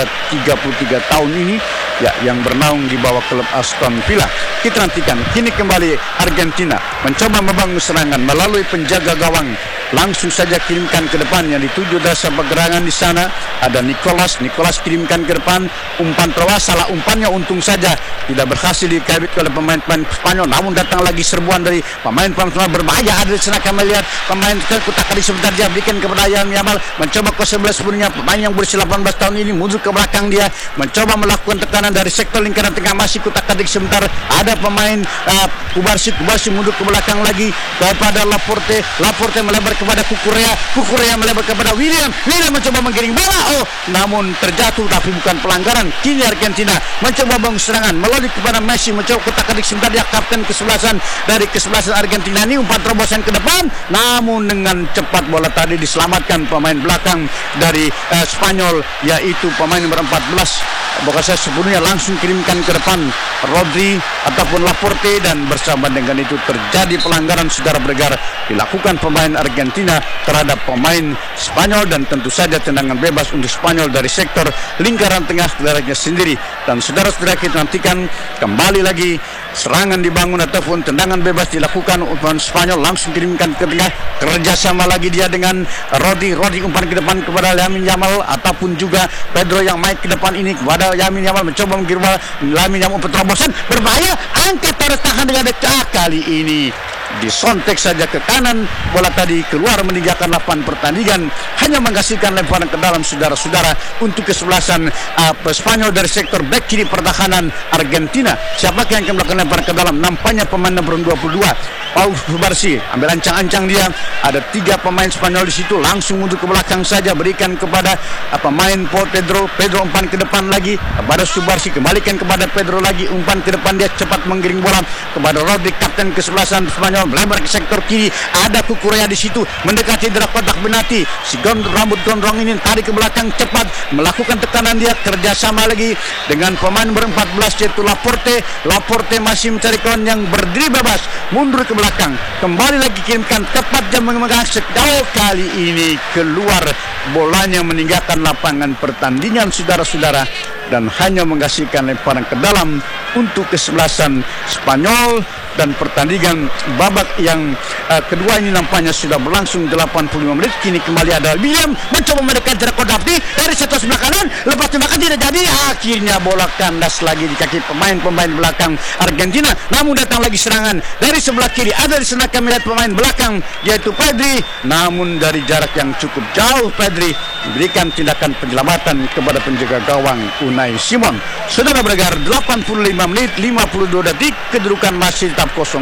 33 tahun ini ya, yang bernaung di bawah klub Aston Villa. Kita nantikan kini kembali Argentina mencoba membangun serangan melalui penjaga gawang, langsung saja kirimkan ke depan yang dituju dasar pergerangan di sana ada Nicolas kirimkan ke depan, umpan terus, salah umpannya, untung saja tidak berhasil dikabit oleh pemain-pemain Spanyol, namun datang lagi serbuan dari pemain-pemain berbahaya ada di sana. Kami lihat pemain Kutakari sebentar dia berikan kepada Yamal, mencoba ke sebelah sebenarnya pemain yang berusia 18 tahun ini mundur ke belakang, dia mencoba melakukan tekanan dari sektor lingkaran tengah, masih Kutakari sebentar, ada pemain Kubarsi mundur ke belakang lagi kepada Laporte melebar kepada Kukurea melebar kepada William mencoba menggiring bola, namun terjatuh tapi bukan pelanggaran. Kini Argentina mencoba bangun serangan melalui kepada Messi, mencoba Kutakari sebentar, dia kapten kesebelasan Argentina ini, umpan terobosan ke depan, namun dengan cepat bola tadi diselamatkan pemain belakang dari Spanyol, yaitu pemain nomor 14, bukan saya sepenuhnya langsung kirimkan ke depan Rodri ataupun Laporte, dan bersama dengan itu terjadi pelanggaran saudara bergar dilakukan pemain Argentina terhadap pemain Spanyol, dan tentu saja tendangan bebas untuk Spanyol dari sektor lingkaran tengah darahnya sendiri. Dan saudara-saudara kita nantikan kembali lagi serangan dibangun ataupun tendangan bebas dilakukan pemain Spanyol, langsung kirimkan ke tengah, kerjasama lagi dia dengan Rodri umpan ke depan kepada Lamine Yamal ataupun juga Pedro yang main ke depan ini kepada Lamine Yamal, mencoba menggiring bola, Lamine Yamal penerobosan berbahaya, angkat terus tahan dengan dekat, kali ini disontek saja ke kanan, bola tadi keluar meninggalkan lapangan pertandingan, hanya menghasilkan lemparan ke dalam saudara-saudara untuk kesebelasan Spanyol dari sektor back kiri pertahanan Argentina. Siapakah yang akan melakukan lemparan ke dalam? Nampaknya pemain nomor 22 Pau Kubarsi, ambil ancang-ancang dia, ada 3 pemain Spanyol di situ, langsung untuk ke belakang saja, berikan kepada pemain Pedro umpan ke depan lagi kepada Kubarsi, kembalikan kepada Pedro lagi, umpan ke depan, dia cepat menggiring bola kepada Rodri, kapten kesebelasan Spanyol, melebar ke sektor kiri, ada Kukurea di situ mendekati daerah kotak penalti, si rambut gondrong ini tarik ke belakang cepat melakukan tekanan, dia kerjasama lagi dengan pemain nomor 14 yaitu Laporte masih mencari kawan yang berdiri bebas, mundur ke belakang, kembali lagi kirimkan tepat jam memegang sejauh, kali ini keluar bolanya meninggalkan lapangan pertandingan saudara-saudara, dan hanya menghasilkan lemparan ke dalam untuk kesebelasan Spanyol. Dan pertandingan babak yang kedua ini nampaknya sudah berlangsung 85 menit. Kini kembali ada William mencoba mendekat jarak kotak dari sektor sebelah kanan, lepas tembakan tidak jadi, akhirnya bola kandas lagi di kaki pemain belakang Argentina, namun datang lagi serangan dari sebelah kiri, ada di sana kami lihat pemain belakang yaitu Pedri, namun dari jarak yang cukup jauh Pedri diberikan tindakan penyelamatan kepada penjaga gawang Unai Simon. Saudara bergar 85 menit 52 detik, kedudukan masih tetap 0-0,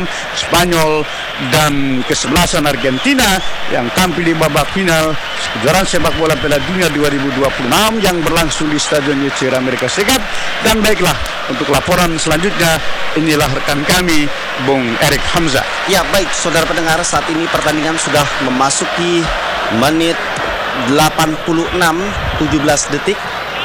Spanyol dan kesebelasan Argentina yang tampil di babak final kejuaraan sepak bola Piala Dunia 2026 yang berlangsung di Stadion UCL Amerika Serikat. Dan baiklah, untuk laporan selanjutnya inilah rekan kami Bung Erik Hamzah. Ya baik saudara pendengar, saat ini pertandingan sudah memasuki menit 86 17 detik.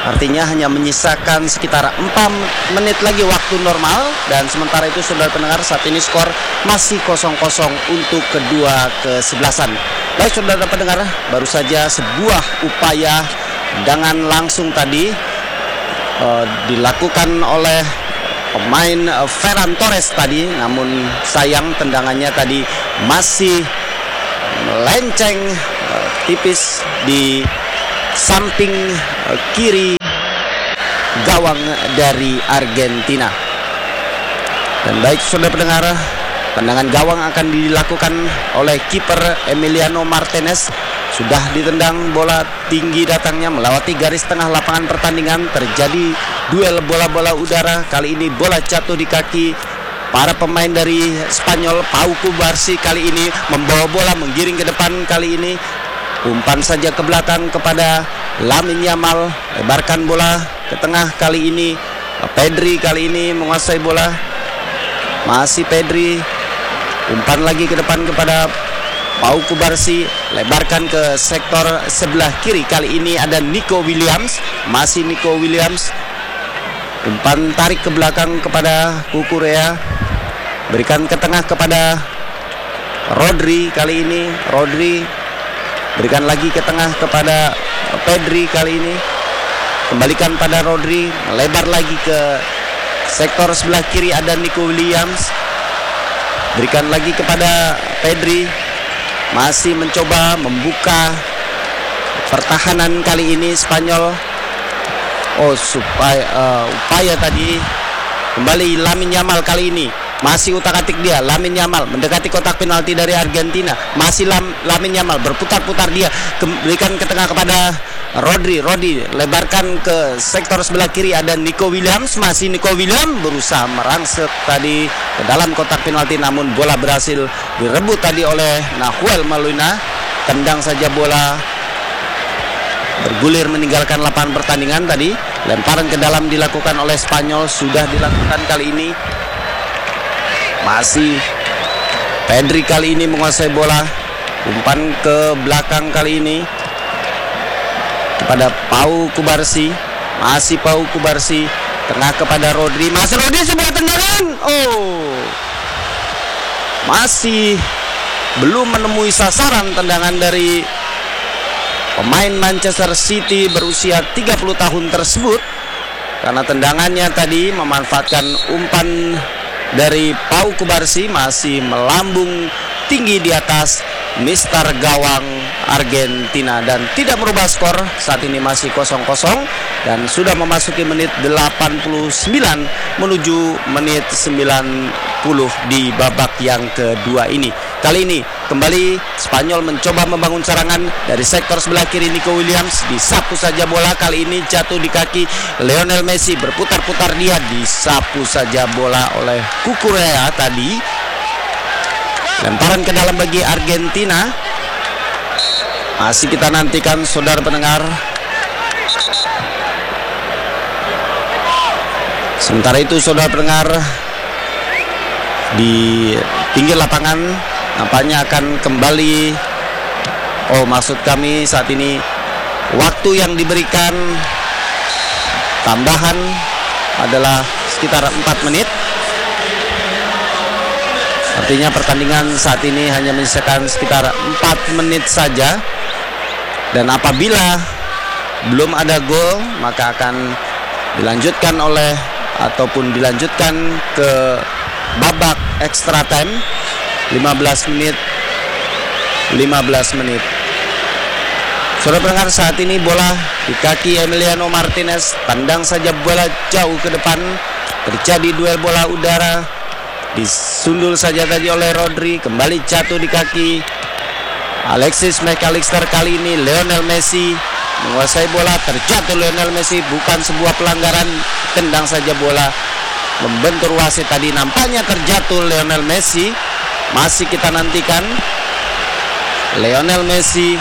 Artinya hanya menyisakan sekitar 4 menit lagi waktu normal. Dan sementara itu saudara pendengar, saat ini skor masih 0-0 untuk kedua kesebelasan. Baik saudara pendengar, baru saja sebuah upaya tendangan langsung tadi dilakukan oleh pemain Ferran Torres tadi. Namun sayang tendangannya tadi masih melenceng tipis di samping kiri gawang dari Argentina. Dan baik saudara pendengar, tendangan gawang akan dilakukan oleh kiper Emiliano Martinez. Sudah ditendang, bola tinggi datangnya melewati garis tengah lapangan pertandingan. Terjadi duel bola-bola udara. Kali ini bola jatuh di kaki para pemain dari Spanyol. Pau Cubarsí kali ini membawa bola menggiring ke depan. Kali ini umpan saja ke belakang kepada Lamine Yamal, lebarkan bola ke tengah. Kali ini Pedri kali ini menguasai bola. Masih Pedri, umpan lagi ke depan kepada Pau Cubarsí, lebarkan ke sektor sebelah kiri. Kali ini ada Nico Williams, masih Nico Williams, umpan tarik ke belakang kepada Cucurella, berikan ke tengah kepada Rodri. Kali ini Rodri berikan lagi ke tengah kepada Pedri. Kali ini kembalikan pada Rodri, lebar lagi ke sektor sebelah kiri, ada Nico Williams, berikan lagi kepada Pedri, masih mencoba membuka pertahanan. Kali ini Spanyol upaya tadi kembali Lamine Yamal. Kali ini masih utak-atik dia, Lamine Yamal mendekati kotak penalti dari Argentina. Masih Lamine Yamal berputar-putar dia, berikan ke tengah kepada Rodri. Rodri lebarkan ke sektor sebelah kiri, ada Nico Williams. Masih Nico Williams berusaha merangsek tadi ke dalam kotak penalti, namun bola berhasil direbut tadi oleh Nahuel Molina. Tendang saja bola bergulir meninggalkan lapangan pertandingan tadi. Lemparan ke dalam dilakukan oleh Spanyol, sudah dilakukan kali ini. Masih Pedri kali ini menguasai bola, umpan ke belakang kali ini kepada Pau Cubarsí. Masih Pau Cubarsí, tengah kepada Rodri. Masih Rodri, sebuah tendangan. Masih belum menemui sasaran tendangan dari pemain Manchester City berusia 30 tahun tersebut, karena tendangannya tadi memanfaatkan umpan dari Pau Cubarsí, masih melambung tinggi di atas mister gawang Argentina dan tidak merubah skor. Saat ini masih 0-0 dan sudah memasuki menit 89 menuju menit 90 di babak yang kedua ini. Kali ini kembali Spanyol mencoba membangun serangan dari sektor sebelah kiri. Nico Williams disapu saja bola, kali ini jatuh di kaki Lionel Messi, berputar-putar dia, disapu saja bola oleh Cucurella tadi. Lemparan ke dalam bagi Argentina. Masih kita nantikan saudara pendengar. Sementara itu saudara pendengar, di pinggir lapangan nampaknya akan kembali, maksud kami saat ini waktu yang diberikan tambahan adalah sekitar 4 menit. Artinya pertandingan saat ini hanya menyisakan sekitar 4 menit saja. Dan apabila belum ada gol, maka akan dilanjutkan ke babak extra time 15 menit. Saudara pendengar, saat ini bola di kaki Emiliano Martinez, tendang saja bola jauh ke depan. Terjadi duel bola udara, disundul saja tadi oleh Rodri, kembali jatuh di kaki Alexis McAllister. Kali ini Lionel Messi menguasai bola, terjatuh Lionel Messi, bukan sebuah pelanggaran, tendang saja bola membentur wasit tadi, nampaknya terjatuh Lionel Messi. Masih kita nantikan Lionel Messi,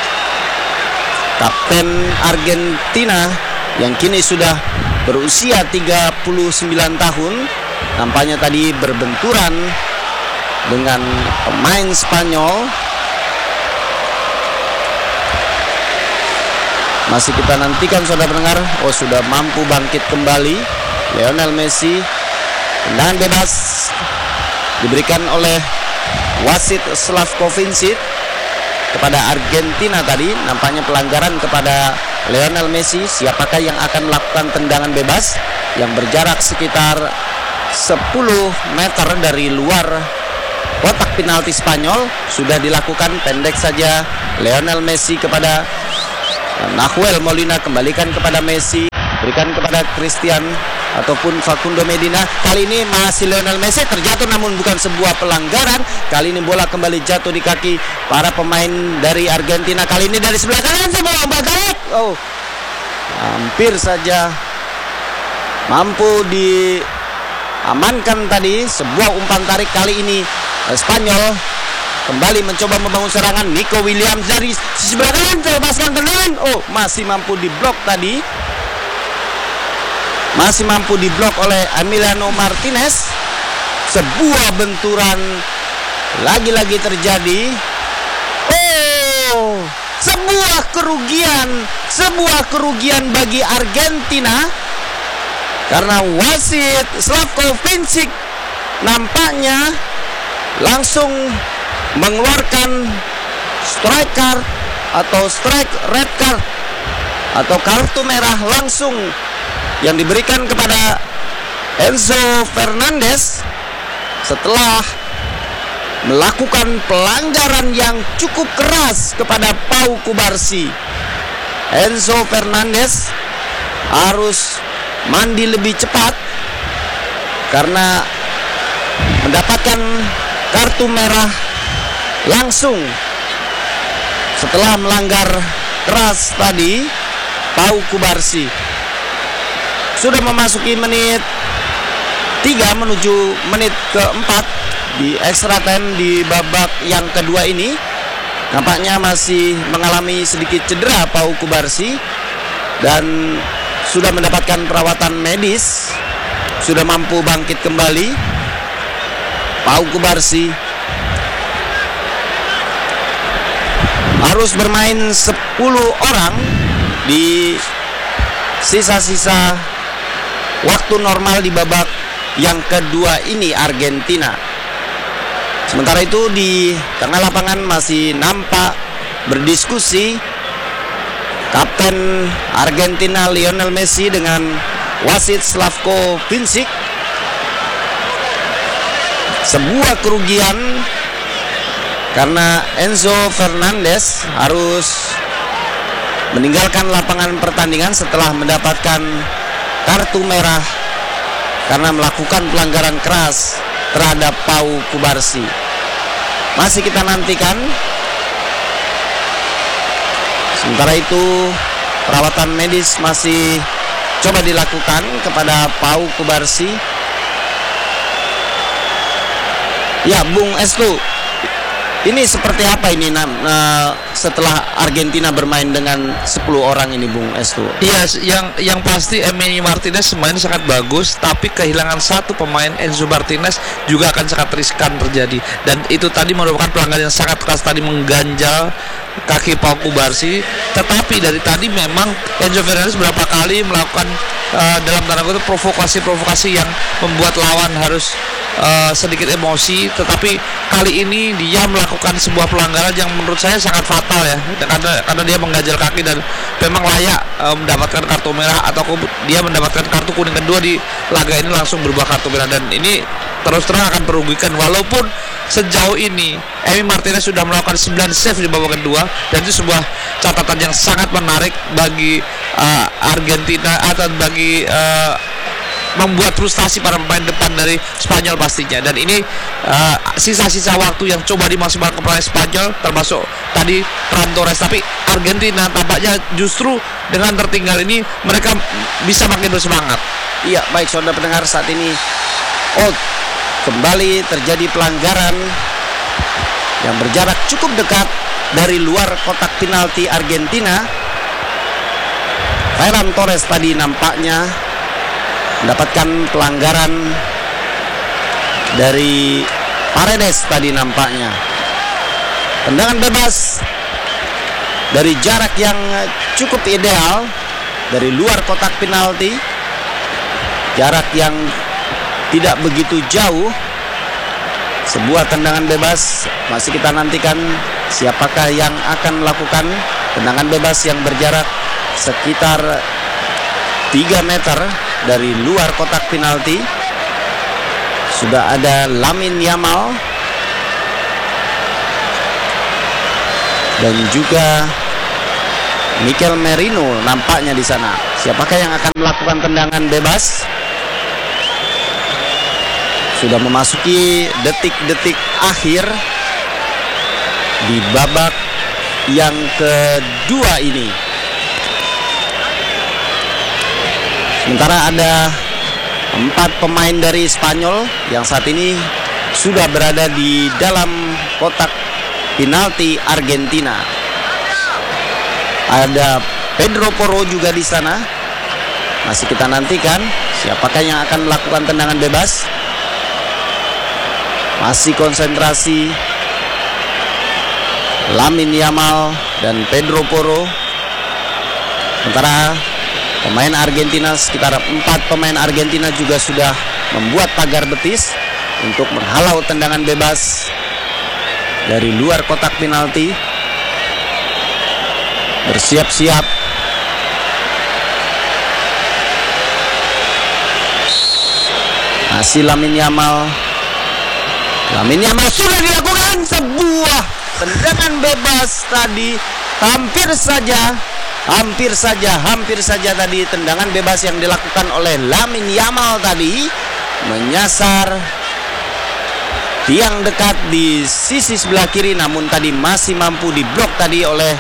kapten Argentina yang kini sudah berusia 39 tahun, nampaknya tadi berbenturan dengan pemain Spanyol. Masih kita nantikan saudara pendengar. Oh, sudah mampu bangkit kembali Lionel Messi. Tendangan bebas diberikan oleh wasit Slavko Vincic kepada Argentina tadi. Nampaknya pelanggaran kepada Lionel Messi. Siapakah yang akan melakukan tendangan bebas yang berjarak sekitar 10 meter dari luar kotak penalti Spanyol? Sudah dilakukan, pendek saja Lionel Messi kepada Nahuel Molina, kembalikan kepada Messi, berikan kepada Christian ataupun Facundo Medina. Kali ini masih Lionel Messi terjatuh, namun bukan sebuah pelanggaran. Kali ini bola kembali jatuh di kaki para pemain dari Argentina. Kali ini dari sebelah kanan bola balik. Oh, hampir saja mampu diamankan tadi sebuah umpan tarik. Kali ini Spanyol kembali mencoba membangun serangan. Nico Williams dari sisi sebelah kanan terlepaskan tendangan. Oh, masih mampu diblok tadi. Masih mampu diblok oleh Emiliano Martinez. Sebuah benturan lagi-lagi terjadi. Oh, sebuah kerugian bagi Argentina karena wasit Slavko Vincic nampaknya langsung mengeluarkan strike card atau strike red card atau kartu merah langsung yang diberikan kepada Enzo Fernandez setelah melakukan pelanggaran yang cukup keras kepada Pau Cubarsí. Enzo Fernandez harus mandi lebih cepat karena mendapatkan kartu merah langsung setelah melanggar keras tadi Pau Cubarsí. Sudah memasuki menit 3 menuju menit keempat di extra time di babak yang kedua ini. Nampaknya masih mengalami sedikit cedera Pau Cubarsí dan sudah mendapatkan perawatan medis, sudah mampu bangkit kembali. Pau Cubarsí harus bermain 10 orang di sisa-sisa waktu normal di babak yang kedua ini Argentina. Sementara itu di tengah lapangan masih nampak berdiskusi Kapten Argentina Lionel Messi dengan wasit Slavko Vincic. Sebuah kerugian karena Enzo Fernandez harus meninggalkan lapangan pertandingan setelah mendapatkan kartu merah karena melakukan pelanggaran keras terhadap Pau Cubarsí. Masih kita nantikan. Sementara itu perawatan medis masih coba dilakukan kepada Pau Cubarsí. Ya, Bung Estu, ini seperti apa ini setelah Argentina bermain dengan 10 orang ini, Bung Estu? Iya, yang pasti Emiliano Martinez main sangat bagus, tapi kehilangan satu pemain Enzo Martinez juga akan sangat riskan terjadi. Dan itu tadi merupakan pelanggaran yang sangat keras tadi, mengganjal kaki Pau Cubarsí. Tetapi dari tadi memang Enzo Fernandez berapa kali melakukan dalam tanda kutip provokasi yang membuat lawan harus sedikit emosi, tetapi kali ini dia melakukan sebuah pelanggaran yang menurut saya sangat fatal ya, karena dia mengganjal kaki dan memang layak mendapatkan kartu merah atau dia mendapatkan kartu kuning kedua di laga ini langsung berubah kartu merah, dan ini terus terang akan merugikan. Walaupun sejauh ini Emi Martinez sudah melakukan 9 save di babak kedua, dan itu sebuah catatan yang sangat menarik bagi Argentina atau bagi membuat frustasi para pemain depan dari Spanyol pastinya. Dan ini sisa-sisa waktu yang coba dimaksimalkan oleh Spanyol, termasuk tadi Ferran Torres. Tapi Argentina tampaknya justru dengan tertinggal ini mereka bisa makin bersemangat. Iya, baik saudara pendengar, saat ini kembali terjadi pelanggaran yang berjarak cukup dekat dari luar kotak penalti Argentina. Ferran Torres tadi nampaknya mendapatkan pelanggaran dari Paredes tadi nampaknya. Tendangan bebas dari jarak yang cukup ideal dari luar kotak penalti, jarak yang tidak begitu jauh. Sebuah tendangan bebas, masih kita nantikan siapakah yang akan melakukan tendangan bebas yang berjarak sekitar 3 meter dari luar kotak penalti. Sudah ada Lamine Yamal dan juga Mikel Merino nampaknya di sana. Siapakah yang akan melakukan tendangan bebas? Sudah memasuki detik-detik akhir di babak yang kedua ini. Sementara ada 4 pemain dari Spanyol yang saat ini sudah berada di dalam kotak penalti Argentina. Ada Pedro Porro juga di sana. Masih kita nantikan siapakah yang akan melakukan tendangan bebas. Masih konsentrasi Lamine Yamal dan Pedro Porro. Sementara pemain Argentina, sekitar 4 pemain Argentina juga sudah membuat pagar betis untuk menghalau tendangan bebas dari luar kotak penalti. Bersiap-siap. Masih Lamine Yamal. Lamine Yamal sudah dilakukan sebuah tendangan bebas tadi. Hampir saja tadi tendangan bebas yang dilakukan oleh Lamine Yamal tadi menyasar tiang dekat di sisi sebelah kiri, namun tadi masih mampu diblok tadi oleh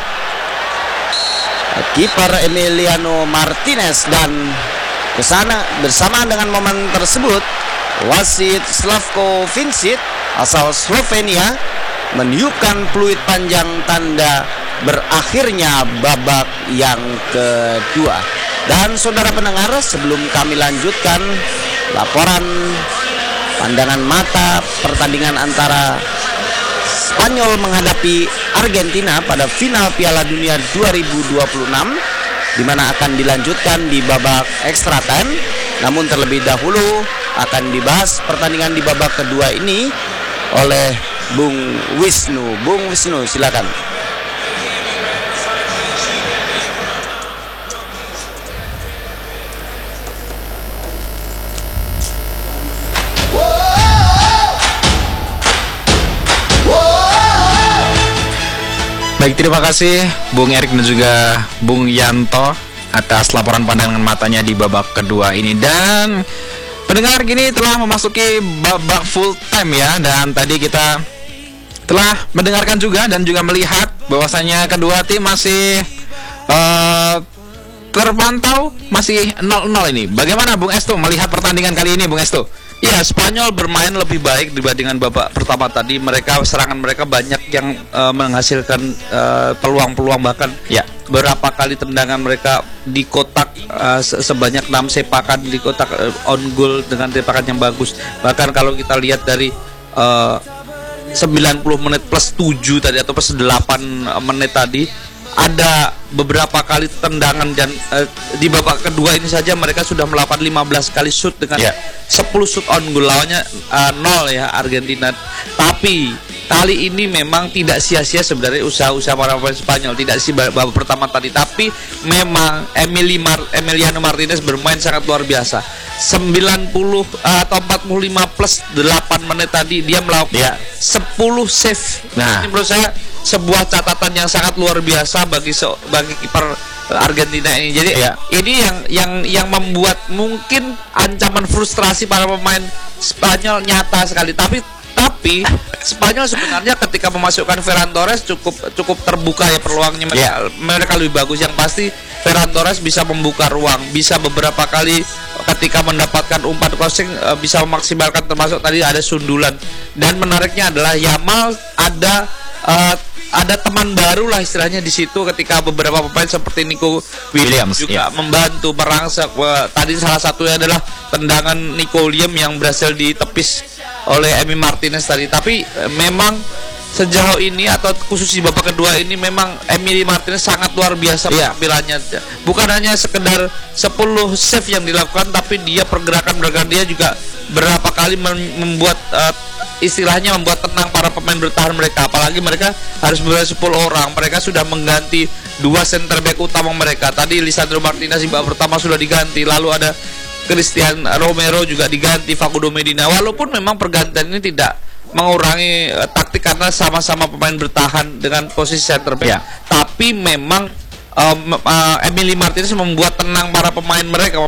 kiper Emiliano Martinez. Dan kesana bersamaan dengan momen tersebut, wasit Slavko Vincic asal Slovenia meniupkan peluit panjang tanda berakhirnya babak yang kedua. Dan saudara pendengar, sebelum kami lanjutkan laporan pandangan mata pertandingan antara Spanyol menghadapi Argentina pada final Piala Dunia 2026, di mana akan dilanjutkan di babak extra time. Namun terlebih dahulu akan dibahas pertandingan di babak kedua ini oleh Bung Wisnu. Bung Wisnu, silakan. Baik, terima kasih Bung Erik dan juga Bung Yanto atas laporan pandangan matanya di babak kedua ini. Dan pendengar, kini telah memasuki babak full time ya. Dan tadi kita telah mendengarkan juga dan juga melihat bahwasanya kedua tim masih terpantau masih 0-0 ini. Bagaimana Bung Estu melihat pertandingan kali ini, Bung Estu? Ya, Spanyol bermain lebih baik dibandingkan babak pertama tadi. Serangan mereka banyak yang menghasilkan peluang-peluang, bahkan ya berapa kali tendangan mereka di kotak, sebanyak 6 sepakan di kotak on goal dengan tepakan yang bagus. Bahkan kalau kita lihat dari 90 menit plus 7 tadi atau plus 8 menit tadi, ada beberapa kali tendangan dan di babak kedua ini saja mereka sudah melakukan 15 kali shoot dengan 10 shoot on goal, lawannya 0 ya Argentina. Tapi kali ini memang tidak sia-sia sebenarnya usaha-usaha para pemain Spanyol, tidak sih babak pertama tadi, tapi memang Emiliano Martinez bermain sangat luar biasa. 90 atau 45 plus 8 menit tadi dia melakukan 10 save. Nah, ini menurut saya sebuah catatan yang sangat luar biasa bagi kiper Argentina ini. Jadi ini yang membuat mungkin ancaman frustrasi para pemain Spanyol nyata sekali. Tapi Spanyol sebenarnya ketika memasukkan Ferran Torres cukup terbuka ya peluangnya. Mereka lebih bagus. Yang pasti Ferran Torres bisa membuka ruang, bisa beberapa kali ketika mendapatkan umpan crossing bisa memaksimalkan, termasuk tadi ada sundulan. Dan menariknya adalah Yamal ada teman baru lah istilahnya di situ, ketika beberapa pemain seperti Nico Williams juga membantu merangsek. Tadi salah satunya adalah tendangan Nico Williams yang berhasil ditepis oleh Emi Martinez tadi. Tapi memang sejauh ini atau khusus di babak kedua ini memang Emily Martinez sangat luar biasa penampilannya. Bukan hanya sekedar 10 save yang dilakukan, tapi dia pergerakan dia juga berapa kali membuat istilahnya membuat tenang para pemain bertahan mereka. Apalagi mereka harus bermain 10 orang. Mereka sudah mengganti 2 center back utama mereka. Tadi Lisandro Martinez di babak pertama sudah diganti, lalu ada Christian Romero juga diganti, Facundo Medina. Walaupun memang pergantian ini tidak mengurangi taktik karena sama-sama pemain bertahan dengan posisi center back, tapi memang Emily Martinez membuat tenang para pemain mereka,